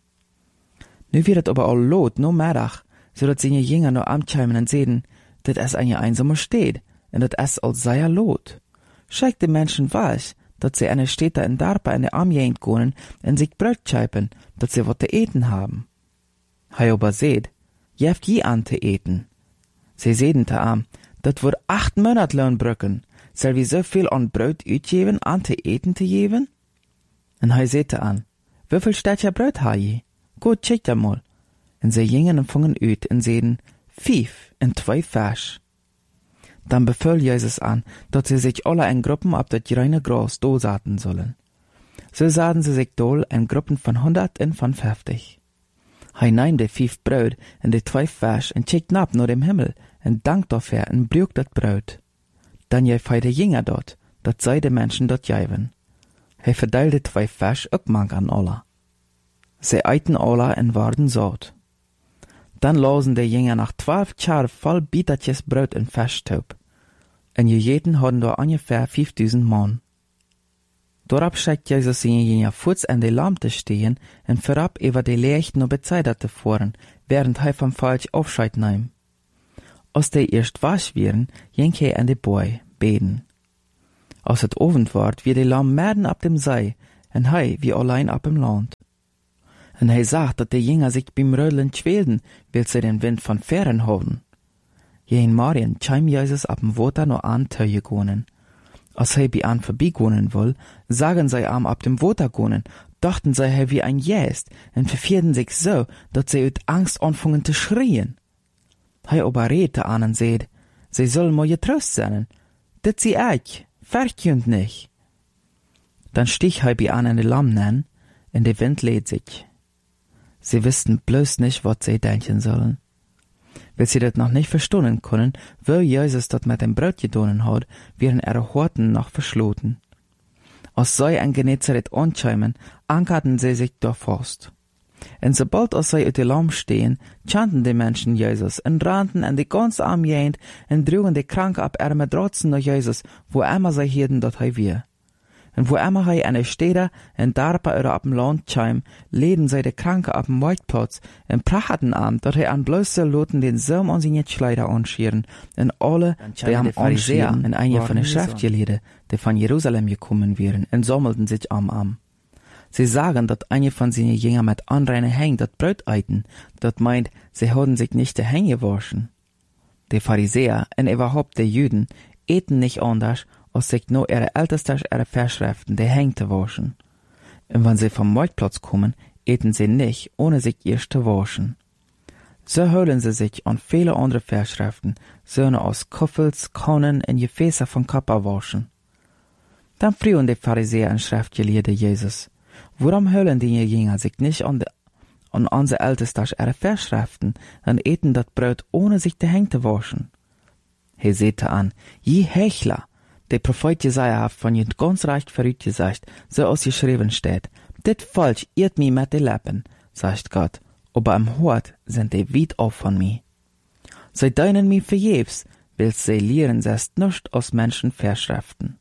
Nu wird es aber all lot, no Mittag, so dass seine Jünger nur ankämen und sehen, dass es eine einsame Stadt, und dass es all sehr lot. Schickt die Menschen weiß, dass sie eine Städte in Darpa in der Armjähnt gehen und sich Brot scheipen, dass sie was zu eten haben. Hei aber seht, jeft je an zu eten. Sie sehen te am, dat wird 8 Monate lang brücken, soll wir so viel an Brot uitgeben, an zu eten zu geben? Und hei seht an, wieviel Städtchen Brot ha je? Gut, checkt mal. Und sie gingen und fungen uit und sehen 5 und 2 Fisch. Dann befahl Jesus an, dass sie sich alle in Gruppen ab das reine Gras dosaten sollen. So sahen sie sich dol in Gruppen von 100 und von 50. Hei nahm die 5 Brot und die 2 Fisch und checkt ab nur dem Himmel und dankt dafür und brüch das Brot. Dann jäf hei de Jünger dort, dat sei de Menschen dort jäven. Hei verteilte 2 Fisch auch mank an alle. Sie eiten alle und waren satt. Dann losen die Jünger nach 12 Schar voll Bietertjes Brot und Fischtaub. Und jeden hatten da ungefähr 5000 Mann. Dorab schickt Jesus in jener Fuß an die Lampe stehen und vorab über die Licht noch bezeiderte voren, während er vom Falsch Aufscheid nahm. Als die erst wasch wären, ging er an die Boy beten. Als het Abend ward, wie die Lamm meden ab dem See, und hij wie allein ab dem Land. Und hij sagt, dat die Jünger sich beim Rödeln schwelden, weil sie den Wind von Fern haben. Jeden Morgen kam Jesus ab dem Water noch an Töje gonen. Als hij bei an vorbeigonen will, sagen sie am ab dem Water gonen, dachten sie er wie ein Jäst, und verfierden sich so, dat sie uit Angst anfangen zu schreien. Hij aber redte an und seht, sie sollen mal getrost sein, dat sie eich, verkünd nicht. Dann stich hij bei an in die Lamm nen, und der Wind lädt sich. Sie wussten bloß nicht, was sie denken sollen. Weil sie das noch nicht verstehen können, wo Jesus das mit dem Brot getan hat, wären ihre Horten noch verschloten. Als sie in Genezareth ankämen, ankerten sie sich doch fast. Und sobald als sie auf dem Lamm stehen, chanten die Menschen Jesus und rannten an die ganze Arme jent und trugen die Kranke ab ihre Matratzen nach Jesus, wo immer sie hierden, dort er wir. Und wo immer er eine Städte und darpa oder ab dem Land kam, leden sie die Kranke ab dem Marktplatz und prachten am, dort er an bloße Loten den Saum an seine Kleider anschieren und alle, die am anschieren, und einige von den Schriftgelehrten, die von Jerusalem gekommen wären, und sammelten sich am. Sie sagen, dass einige von seinen Jüngern mit anreinen Hängen das Brot eiten, das meint, sie haben sich nicht die Hänge gewaschen. Die Pharisäer und überhaupt die Juden eten nicht anders, als sich nur ihre Ältesten ihre Verschriften die Hänge zu waschen. Und wenn sie vom Marktplatz kommen, eten sie nicht, ohne sich erst zu waschen. So holen sie sich an viele andere Verschriften, Söhne aus Koffels, Kannen und Gefäße von Kappa waschen. Dann frühen die Pharisäer und Schriftgelehrte Jesus: Warum holen die Jünger sich nicht an unsere Ältesten ihre Verschriften und eten das Brot, ohne sich die Hände zu waschen? Er sagte an: Je Hechler! Der Prophet Jesaja hat von ihr ganz recht verrückt gesagt, so als geschrieben steht: Dit falsch irrt mi mit de Lippen, sagt Gott, aber im Hort sind die weit auf von mi. Sie deinen mi vergebens, weil sie lehren selbst nicht aus Menschen Verschriften.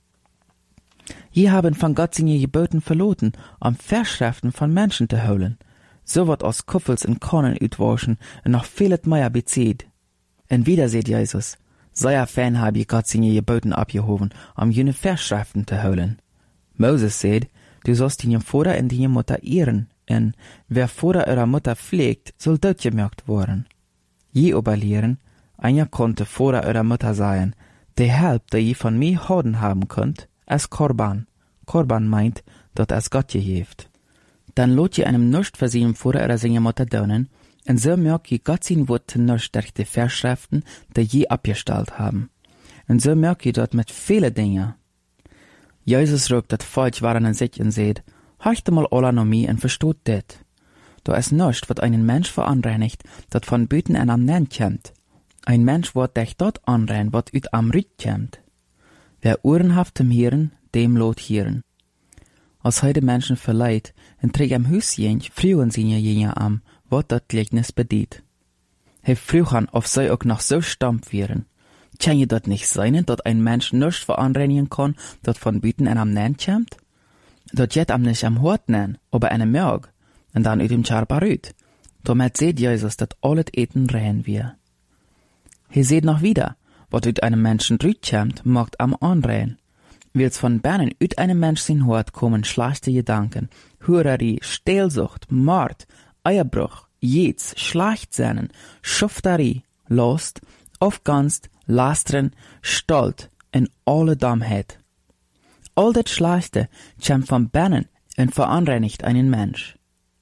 Je haben von Gott seine Geboten verloten, Verschriften von Menschen zu holen. So wird aus Kuffels und Kannen utwaschen und noch vieles mehr bezieht. Und wieder seht Jesus: Sehr fern habe ich Gott seine Geboten abgehoben, jene Verschriften zu holen. Moses sagt: Du sollst deine Vater und deine Mutter ehren, und wer Vater oder Mutter pflegt, soll dort gemerkt werden. Je aber lehren, einer konnte Vater oder Mutter sein, der Help, der je von mir Horden haben könnt, als Korban. Korban meint, dass es Gott geheeft. Dann lot je einem nicht für seinen Vater oder seine Mutter donen, und so merkt je Gott sein Wort nicht durch die Verschriften, die je abgestellt haben. Und so merkt je dort mit vielen Dingen. Jesus rückt das falsch waren in sich und sagt: Horcht mal alle noch mir und versteht das. Da ist nichts, was einen Mensch veranreinigt, das von Büten an am Nenn kommt. Ein Mensch wird dich dort anrein, was ut am Rüt kommt. Wer Ohren haft zum Hören, dem lot hören. Als heute Menschen verleiht und trägt am Hüsjen, frühen sie Jünger am, wat dat Gleichnis bedient. He früher auf sei auch noch so stammt wären. Kann je dat nicht sein, dat ein Mensch nichts veranreinigen kann, dat von Büten an am Nenn kommt? Dat jet am nicht am Hort nen, aber eine Merg, und dann ut im Charbarüt. Damit seht Jesus, dat alles Eten rein wir. He seht noch wieder, wat ut einem Menschen rüt kommt, mogt am anrein. Weil's von Bernen ut einem Mensch sin Hort kommen schlechte Gedanken, Hurerei, Stehlsucht, Mord, Eierbruch, Jets, Schlachtsehnen, Schufterei, Lust, Aufganst, Lastren, Stolz und alle Dummheit. All das Schlechte kommt von Bernen und veranreinigt einen Mensch.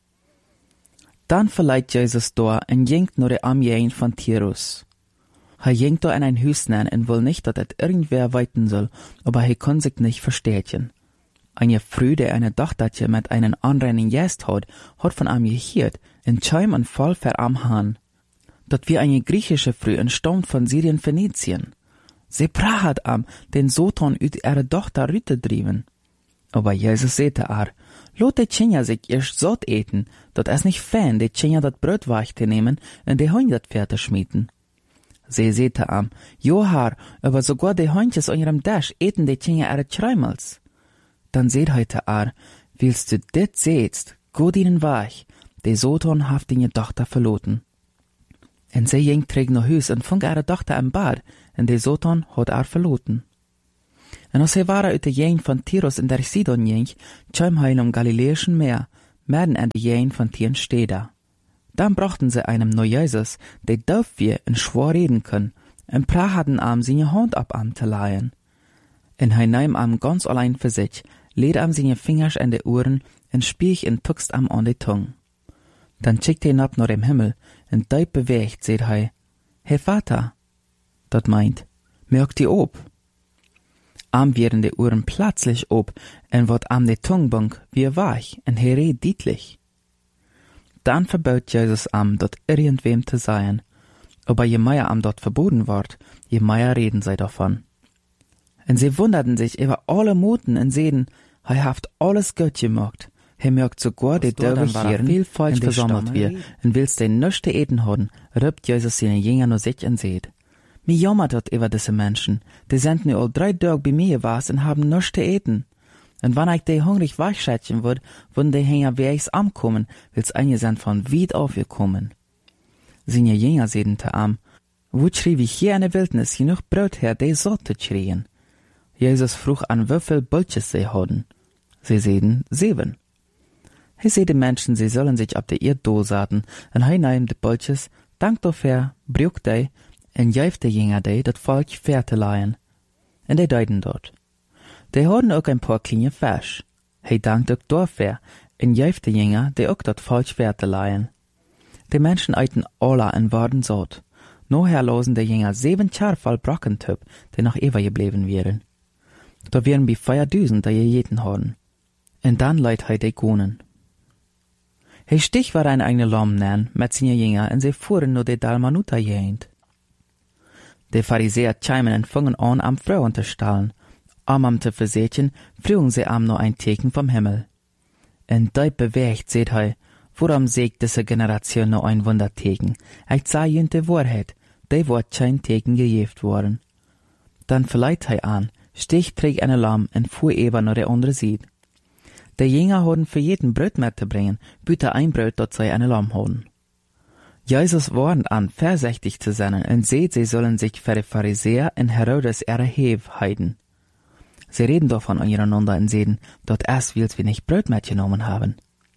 Dann verleiht Jesus da und jinkt nur der Armeen von Tirus. Er jinkt da in ein Hüs nen und will nicht, dass irgendwer weiten soll, aber er kann sich nicht verstehen. Eine Frau, die eine Tochtertje mit einem anreinen Gäst hat von ihm gehört, und scheim und voll für am Hahn. Dat wie eine griechische Frau entstammt von Syrien Phönizien. Sie prahat am, den Soton ut ihre Tochter rüte drieben. Aber Jesus sagte lot die Kinder sich erst satt eten, dat es nicht fein, die Kinder dat Brot weich zu nehmen und die Hunde dat Pferde schmieden. Sie sagte Johar, aber sogar die Hundjes an ihrem Tisch eten die Kinder ihre Träumels. dann seht heute willst du dit sehtst, go ihnen weich, de Soton haft die Tochter verloten. En sie ging träg nach Hus en funk ihre Tochter im Bad, en de Soton hat verloten. En als hij waren uit de jeng van Tyrus en der Sidon jeng, kwam hij om Galiläischen Meer, midden an de jeng van 10 Städte. Dann brachten sie einem nur Jesus, der darf wir in schwor reden können, en prahaden am seine Hand ab am te leihen. En hij nahm am ganz allein für sich, lädt am seine Fingers an de Ohren, en spiech en tuckst am an de Tung. Dann schickt hij ab nach dem Himmel, en deut bewegt, seht hij, Hey Vater, dat meint, merkt die ob. Am werden de Ohren plötzlich ob, en wordt am de Tungbunk wie weich, en hij redt dietlich. Dann verbaut Jesus am, dort irgendwem zu sein. Aber je mehr am dort verboten wird, je mehr reden sie davon. Und sie wunderten sich über alle Moten und sehen, er haft alles gut gemacht. Er merkt sogar die Dörfer hier viel falsch versammelt wird, und willst den nüchte Eten haben, rübt Jesus seine Jünger nur sich und seht. Mir jammert dort über diese Menschen, die sind nur all 3 Tage bei mir gewesen und haben nüchte Eten. Und wenn ich die hungrig weichschätzen würd, würden die Hänger wie ich's ankommen, weil's einige sind von weit aufgekommen. Seine Jünger sehen te am, wo schrie wie hier in der Wildnis genug Brot her, die so zu schrien. Jesus frug an wieviel Bulches sie hatten. Sie sehen 7. He seh die Menschen, sie sollen sich ab der Erde saten, und he nahm die Bulches, dank dafür, brück die, und jäuf die Jünger die, dat Volk Pferde leihen. Und die deuten dort. Die hadden ook ein paar kleine Fisch. Hij dankt ook dafür, en jäuf die Jünger, die ook dat Volk Pferde leihen. Die Menschen eiten alle en waren satt. Nachher losen die Jünger 7 Jahre voll Brockentyp, die noch ewig geblieben wären. Da wären bei 4000, die gegeten haben. Und dann leiht hij die Gonen. Hij stich war ein eigene Lamm nennen, mit seinen Jünger, und sie fuhren nur die Dalmanuta jehend. Die Pharisäer chimen und fangen an, am Frauen zu stahlen. Am zu versetzen, frügen sie am nur ein Teken vom Himmel. Und dort bewegt, seht hij, worum sägt diese Generation noch ein Wunderteken? Ich sah ihnen die Wahrheit, die wird kein Teken gejeft worden. Dann verleiht hij an, stich träg eine Lamm und fuhr eben nach der andere Seite. Die Jünger hatten für jeden Brot mitzubringen, bitte ein Brot, dort sei eine Lamm haben. Jesus warnt an, vorsichtig zu sein, und seht, sie sollen sich für die Pharisäer und Herodes ihre Hev heiden. Sie reden davon untereinander und sehen, dort erst willst wir nicht Brot mitgenommen haben.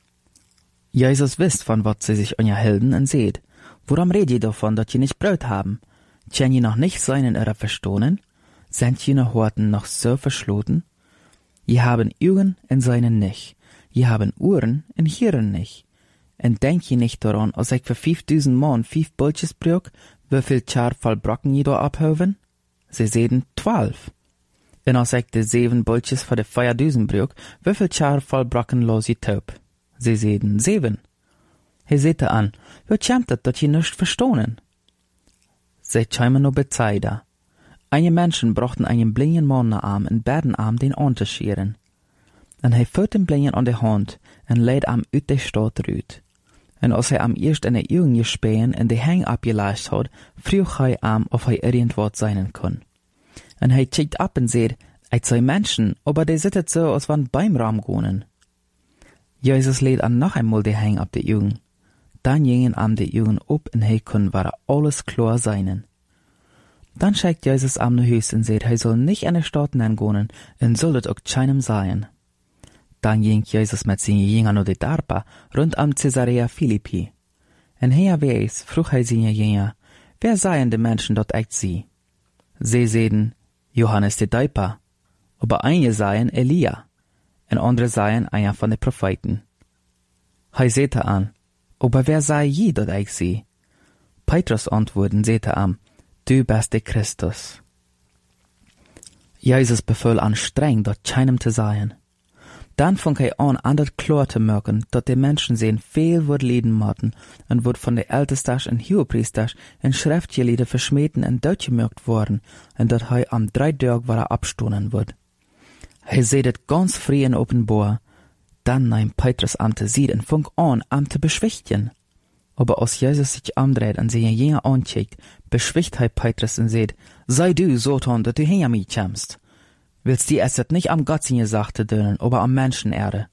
Jesus wisst, von was sie sich unterhalten und seht. Warum redet ihr davon, dass ihr nicht Brot haben? Können ihr noch nicht sein in eurer Verstohnen? Sind jene Horten noch so verschloten? Ihr haben Augen und seinen nicht. Ihr haben Ohren und hören nicht. Und denkt ihr nicht daran, als ich für 5000 Mann 5 Bulches brück, wieviel Char voll Brocken ihr da abhöven? Sie sehen 12. Und als ich die 7 Bulches für die 4000 brück, wieviel Char voll Brocken los ihr taub? Sie sehen 7. He seht an, wie kommt es, dass ihr nicht verstohnen? Sie kämen nur Bezeida. Einige Menschen brachten einen blinden Mann nach Arm und baten Arm den anzuscheren. Und er führt den Blinden an die Hand und lädt am ut der Stadt rüt. Und als er am erst in der Augen gespähen und die Hang abgelascht hat, frug er am, ob er irgendwas sein kann. Und er schickt ab und sagt, ich sei Menschen, aber die sittet so, als wenn beim Raum gehen. Jesus lädt an noch einmal die Hang ab die Augen. Dann gingen am die Augen ab und er kann war alles klar sein. Dann schickt Jesus am nach Hus und sagt, er soll nicht in der Stadt hingehen und soll das auch keinem sein. Dann ging Jesus mit seinen Jüngern nach der Darpa rund am Caesarea Philippi. Und herwegs frug er seine Jünger, wer seien die Menschen dort echt sie? Sie sehen, Johannes der Täufer, aber einige seien Elia, und andere seien einer von den Propheten. Er sagte an, aber wer sei je dort echt sie? Petrus antworten, sagte an, du bist der Christus. Jesus befahl an streng, dort keinem zu sein. Dann fing er an das klar zu merken, dass die Menschen sehen viel wird leiden müssen und wird von der Ältesten und Hohepriester in Schriftgelehrten verschmähten und durchgemerkt worden und dass er am 3 Tage war abstoßen wird. Er seht es ganz frei und offenbar. Dann nahm Petrus am zu sehen und fing an, am zu beschwichtigen. Aber als Jesus sich umdreht und seine Jünger anschaut, beschwicht er Petrus und sagt, sei du, Satan, dass du hinter mich kommst. Willst die es nicht am Gott seine Sache dönen, aber am Menschenerde?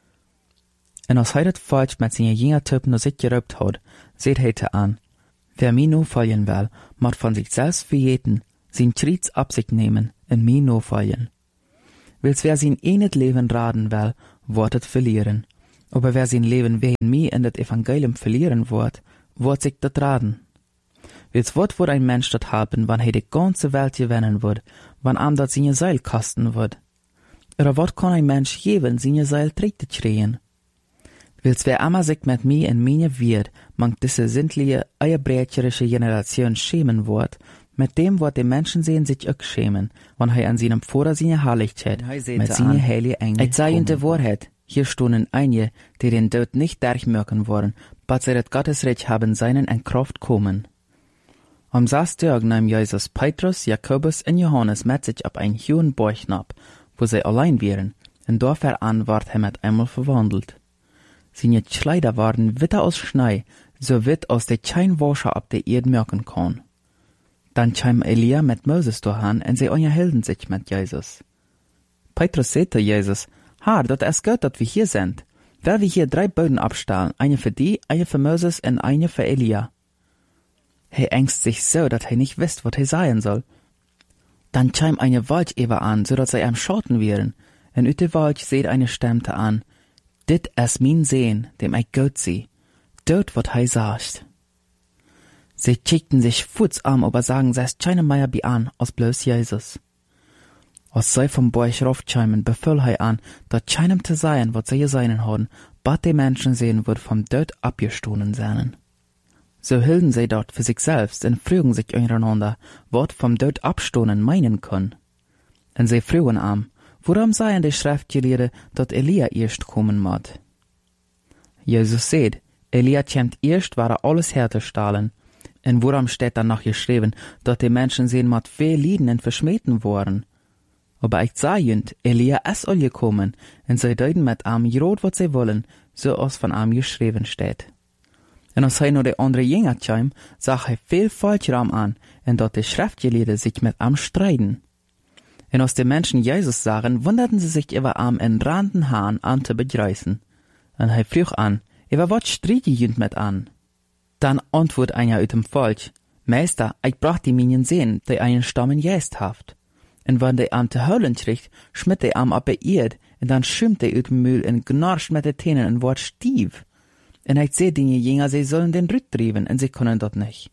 En als hij dat falsch met zijn jonge typ naar zich gerupt had, seht hij te aan. Wer mij nu volgen wil, moet van zichzelf vergeten, zijn Schritt op zich nemen en mij nu volgen. Wils wer zijn enig leven raden wil, wordt het verlieren. Aber wer zijn leven wegen mij in het evangelium verlieren wordt zich dat raden. Wils wat wordt ein Mensch dat haben, wann hij de ganze Welt gewinnen wordt, wann am dat zijn Seil kosten wordt? Oder wat kan ein Mensch geven zijn Seil terug te krijgen? Wils wer immer sich mit mir en meine wird, mangt diese sindliche, eierbrecherische Generation schämen wird, mit dem wird die Menschen sehen sich auch schämen, wann hij an seinem Vater seine Herrlichkeit mit seine heilige Engel ich sei in der Wahrheit, hier stonden einige, die den Tod nicht durchmerken wollen, but sie das Gottesreich haben seinen in Kraft kommen. Am 6. Tag nahm Jesus Petrus, Jakobus und Johannes mit sich auf einen hohen Berg ab, wo sie allein wären, und dort an ward er mit einmal verwandelt. Seine Kleider waren witter aus Schnee, so witt als der kein Wascher ab der Erde merken kann. Dann kam Elia mit Moses dahin, und sie unterhielten sich mit Jesus. Petrus sagte Jesus, Herr, dat ist gut, dat wir hier sind. Weil wir hier 3 Böden abstellen, eine für die, eine für Moses und eine für Elia. Er ängst sich so, dat er nicht wisst, was er sagen soll. Dann kam eine Wolke über an, so dass sie am Schatten wären, und ut der Wolke seht eine Stimme an, dit es mein Sehen, dem ich gut sieh, dort wat er sagt. Sie kickten sich futs an, aber sagen, sie ist keine Meier bi an, als bloß Jesus. Als sie vom Berg raufkämen, befüll er an, dat keinem zu sein, wat sie seinen haben, bat die Menschen sehen, wird vom Tod abgestohlen seien. So hielten sie dort für sich selbst und frügen sich untereinander, wat vom Tod abstohlen meinen können. Und sie frügen am, worum seien die Schriftgelehrten, dat Elia erst kommen mod? Jesus seht, Elia kämmt erst, war alles herzustellen. Und worum steht dann noch geschrieben, dat die Menschen sehen mod viel lieden und verschmähten worden? Aber ich sah jünd, Elia ist all gekommen, und sie deuten mit am rot, wat sie wollen, so als von am geschrieben steht. Und als hij naar de andere Jünger kam, zag hij viel falsch an, und dat die Schriftgelehrten sich mit am streiten. Und als die Menschen Jesus sahen, wunderten sie sich über am in randen Haaren an zu begreifen. Und hij frug an, über wat streit je jünd mit an? Dann antwort einer uit dem Volk, Meister, ich brach die Minien sehen, die einen Stammen jäst haft. Und wenn die am te huilen kriegt, schmitt die am ab der Erd, und dann schimmt die uit dem Mühl und gnarscht mit den Tänen und wort stief. Und ich seh die Jünger, sie sollen den Rütt trieben, und sie können dort nicht.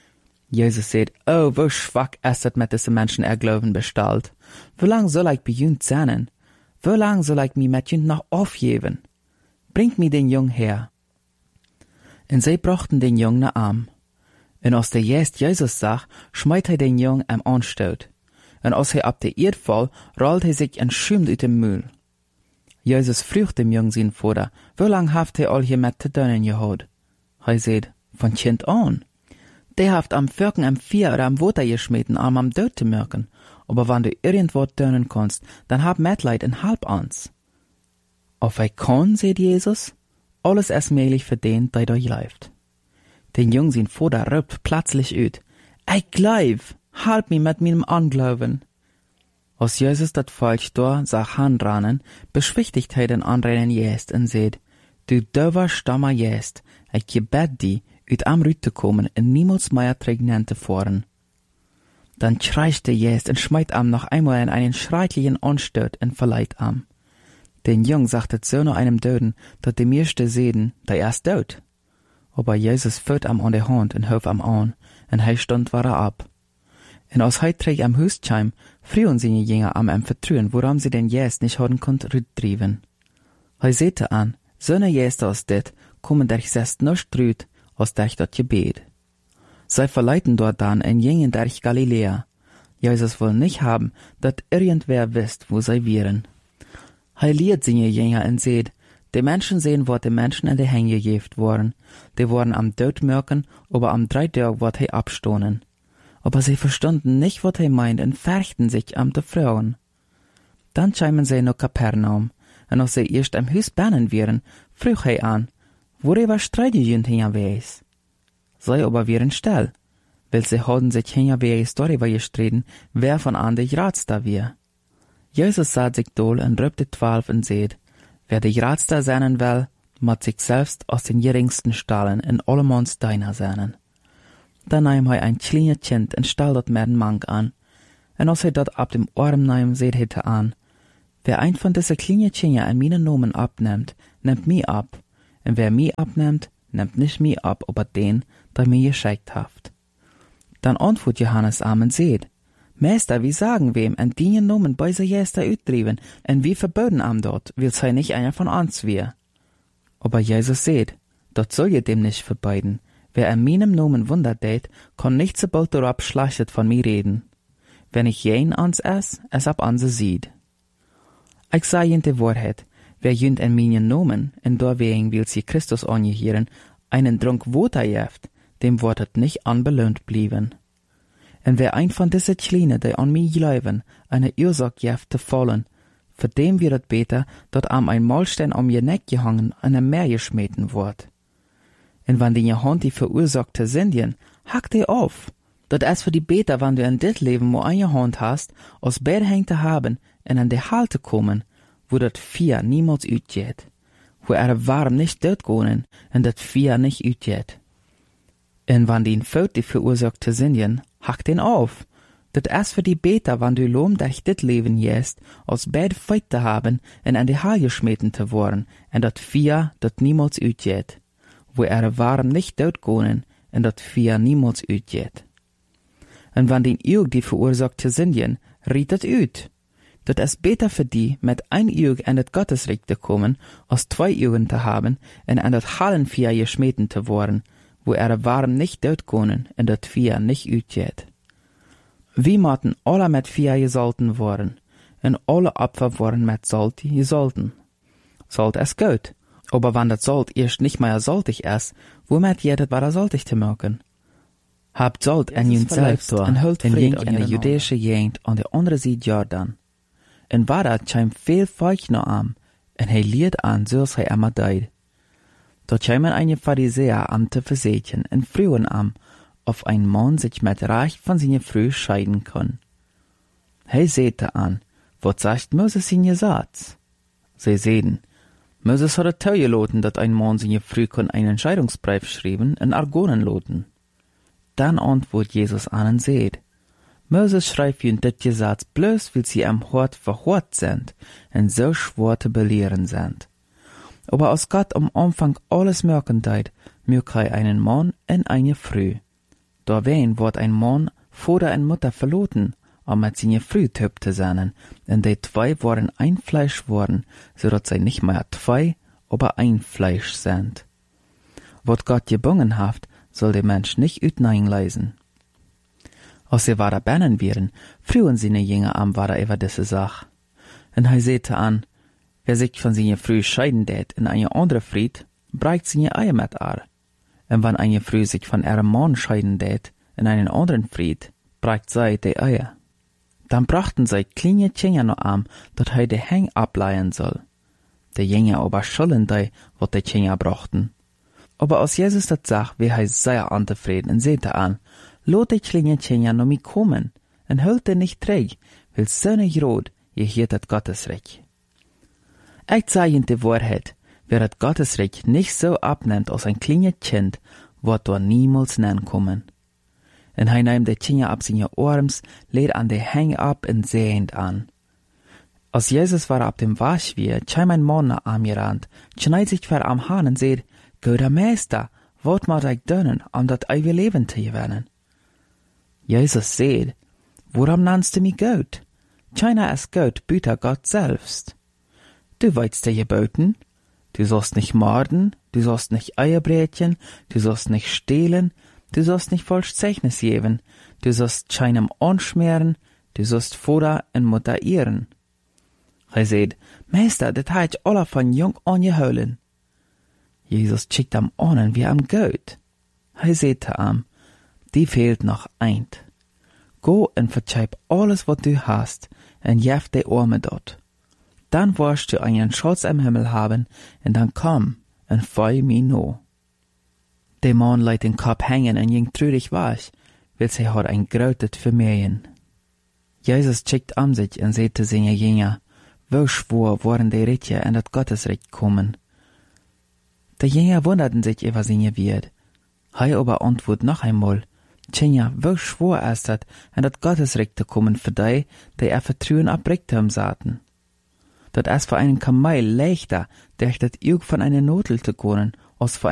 Jesus sagt, oh, wo schwach ist das mit diesen Menschen Glauben bestellt? Wie lang soll ich bei jünd sein? Wie lang soll ich mich mit jünd noch aufgeben? Bringt mir den Jungen her. Und sie brachten den Jungen nach Arm. Und als der Jesus sah, schmeit er den Jungen am Anstoot. Und als er ab der Erd fall, rollt er sich und schümmt uit dem Mühl. Jesus frug dem Jungen sein Vater, wie lang haft er all hier mit zu tun gehad? Er sagt, von Kind an. Der haft am Völken am Vier oder am Water geschmeten, am Tod zu merken. Aber wenn du irgendwas tun kannst, dann hab Mitleid und halb ans. Auf er kann, sagt Jesus, alles ist möglich für den, der da läuft. Den Jungen sein Vater rübt plötzlich ut, ich glaub, halb mich mit meinem Anglauben. Als Jesus dat falsch da sah hanranen, beschwichtigt er den anderen Jest und sagt, du döver stammer Jest, ich gebet die, ut am Rüt zu kommen und niemals mehr Trägnente fahren. Dann schreicht der Jest und schmeit am noch einmal in einen schrecklichen Anstoot und verleiht am. Den Jung sagte so nach einem Döden, dat die meiste sehen, der ist tot. Aber Jesus führt am an der Hand und hof am an, und er stund war ab. Und als er träg am Hus kam, frühen seine Jünger am vertrauen, woran sie den Jest nicht haben konnt rüttrieben. Er sehte an, so ne Jest als dit, kommen der sest nicht rüt, als der dat Gebet. Sie verleiten dort dann in Jingen der Galiläa. Jesus will nicht haben, dat irgendwer wisst, wo sie wären. Er lehrt seine Jünger und sagt, die Menschen sehen, wo die Menschen in die Hänge gegeben worden. Die wurden am Tod merken, aber am 3. Tag wird er abstohnen. Aber sie verstanden nicht, was er meint, und färchten sich am de Frauen. Dann kamen sie nach Kapernaum, und als sie erst am Haus bannen wären, frug er an, worüber streiten jünd hinweis? Sie aber wären still, weil sie hadden sich hinweis darüber gestritten, wer von an der Rats da wär. Jezus zat zich dol en riep de 12 en zeid, wer de grootste zijn wil, moet zich selbst aus den geringsten stellen en allemans deiner zijn. Dan nahm hij een kleine kind en stal dat met een mank aan. En als hij dat op dem arm nahm, zeid hij te aan, wer ein von diese kleine Kinderen an meine Nomen abnimmt, nimmt mich ab. En wer mich abnimmt, nimmt nicht mich ab, aber den, der mir geschickt haft. Dan antwortet Johannes am en zeid, Meister, wie sagen wem, en die Nomen bei se Jester uitdriven, en wie verboden am dort, will sei nicht einer von uns wir. Aber Jesus seht, dort soll je dem nicht verbeiden. Wer an meinem Nomen Wunder tät, kann nicht so bald darauf schlechtet von mir reden. Wenn ich jen ans es ab anse sieht. Ich sag jen de Wahrheit, wer jünd an meinen Nomen, en dorwegen will sie Christus angehieren, einen Trunk Water jeft, dem wortet nicht anbelohnt blieben. En wer ein von diese Kleine, die an mich glauben, eine Ursache jeft zu fallen, für dem wird es besser, dort am ein Maulstein um ihr Neck gehangen, an ein Meer geschmeten wird. En wann die Hand die verursachte Sindien, hack die auf. Dat es für die Beter, wann du in dit Leben wo eine Hand hast, aus beide hängt zu haben, en an die Halte kommen, wo dat Vier niemals utgeht. Wo warm nicht dort gehen, en dat Vier nicht utgeht. En wann die Fout die verursachte Sindien, hack den auf. Dat es für die Beter, wann du lohm dich dit Leben jest, aus beide Feit zu haben, en an die Haal geschmeten zu worden, en dat Vier dat niemals utgeht. Wo warm nicht dort gehen, en dat Vier niemals utgeht. En wann den Juk die verursachte Sindien, riet het uit. Dat es beter für die, mit ein Juk an het Gottesreich zu kommen, als 2 Jugen zu haben, en an dat Hallen Vier geschmeten zu worden, wo warm nicht dort gehen, en dat Vier nicht utgeht. Wie mochten alle mit Vier gesalten worden, en alle Opfer worden mit Salt gesalten. Salt es gut, aber wann dat Salt erst nicht mehr saltig ist, womit jedet war saltig zu merken? Habt Salt en jünt selbst en hult vriend in de judische gegend an de andere Seite Jordan. En waar dat schijm veel feucht noch am, en hij liet aan zoals hij immer deed. Dort schijmen eine Pharisäer am te verzetjen en fruwen am, of ein Mann sich mit Recht von seiner Frau scheiden kann. Hij sehte an, wat sagt Moses in je Satz? Sie sehen, Moses hat het toegelaten, dat ein Mann seine Frau kann einen Scheidungsbrief schreiben en argonen loten. Dann antwortet Jesus an und seht, Moses schreibt ihnen dit Gesetz bloß, weil sie am Hort verhort sind und so schwer zu belehren sind. Aber als Gott am Anfang alles merken deut, mögt er einen Mann und eine Frau. Dawein wird ein Mann Vater und Mutter verloten, um mit seiner Frau töp zu sein, und die 2 waren ein Fleisch worden, so dass sie nicht mehr 2, aber ein Fleisch sind. Wat Gott gebungen haft, soll der Mensch nicht utnein leisen. Als sie war bennen wären, frühen seine Jünger am war über diese Sache. Und er sehte an, wer sich von seiner Frau scheiden tät in eine andere Fried, breicht seine Eier mit ar. Und wenn eine Frau sich von ihrem Mann scheiden tät in einen anderen Fried, breicht sie die Eier. Dann brachten sie kleine Kinder noch an, dat er die Häng ableihen soll. Die Jünger aber schulden die, wat die Kinder brachten. Aber als Jesus dat zag, wie hij sehr unzufrieden und sehte an, lot die kleine Kinder noch mich kommen, und hüllte nicht träg, weil so nicht rot, je hiert dat Gottesreich. Ich sage Ihnen die Wahrheit, wer dat Gottesreich nicht so abnimmt als ein kleines Kind, wird dort niemals nennen kommen. Und hij nahm die Kinder ab seine Arms, lädt an die Hänge ab und sehend an. Als Jesus war ab dem Waschwier, kam ein Mann nach ihm gerannt, schneit sich vor am Hahn und seht, Guter Meister, wat moet ik doen, om dat eeuwige Leben te gewinnen? Jesus seht, warum nennst du mich gut? Keiner ist gut, büter Gott selbst. Du weißt die Geboten, du sollst nicht morden, du sollst nicht Eier breten, du sollst nicht stehlen, du sollst nicht falsch Zeugnis geben, du sollst keinem anschmieren, du sollst Vater und Mutter ehren. Er seht, Meister, das hat ich alle von jung an geholen. Jesus schickt am an wie am Gott. Er sehte am, die fehlt noch eint. Go und verzeih alles, was du hast, und jef die Arme dort. Dann wirst du einen Schatz im Himmel haben, und dann komm und folg mir no. Der Mann lässt den Kopf hängen und ging traurig weg, weil sie hat ein Grautet vermehren. Jesus checkt sich und sagt zu seinen Jünger, wo schwor worden die Ritje in das Gottesrecht kommen. Die Jünger wunderten sich über seine Wert. Hei aber antwort noch einmal, Tjenja, wo schwor ist das, in das Gottesrecht zu kommen für die Vertrauen abbreckt haben saten. Dat ist für einen Kamel leichter, durch das Juk von einer Notel zu können, als für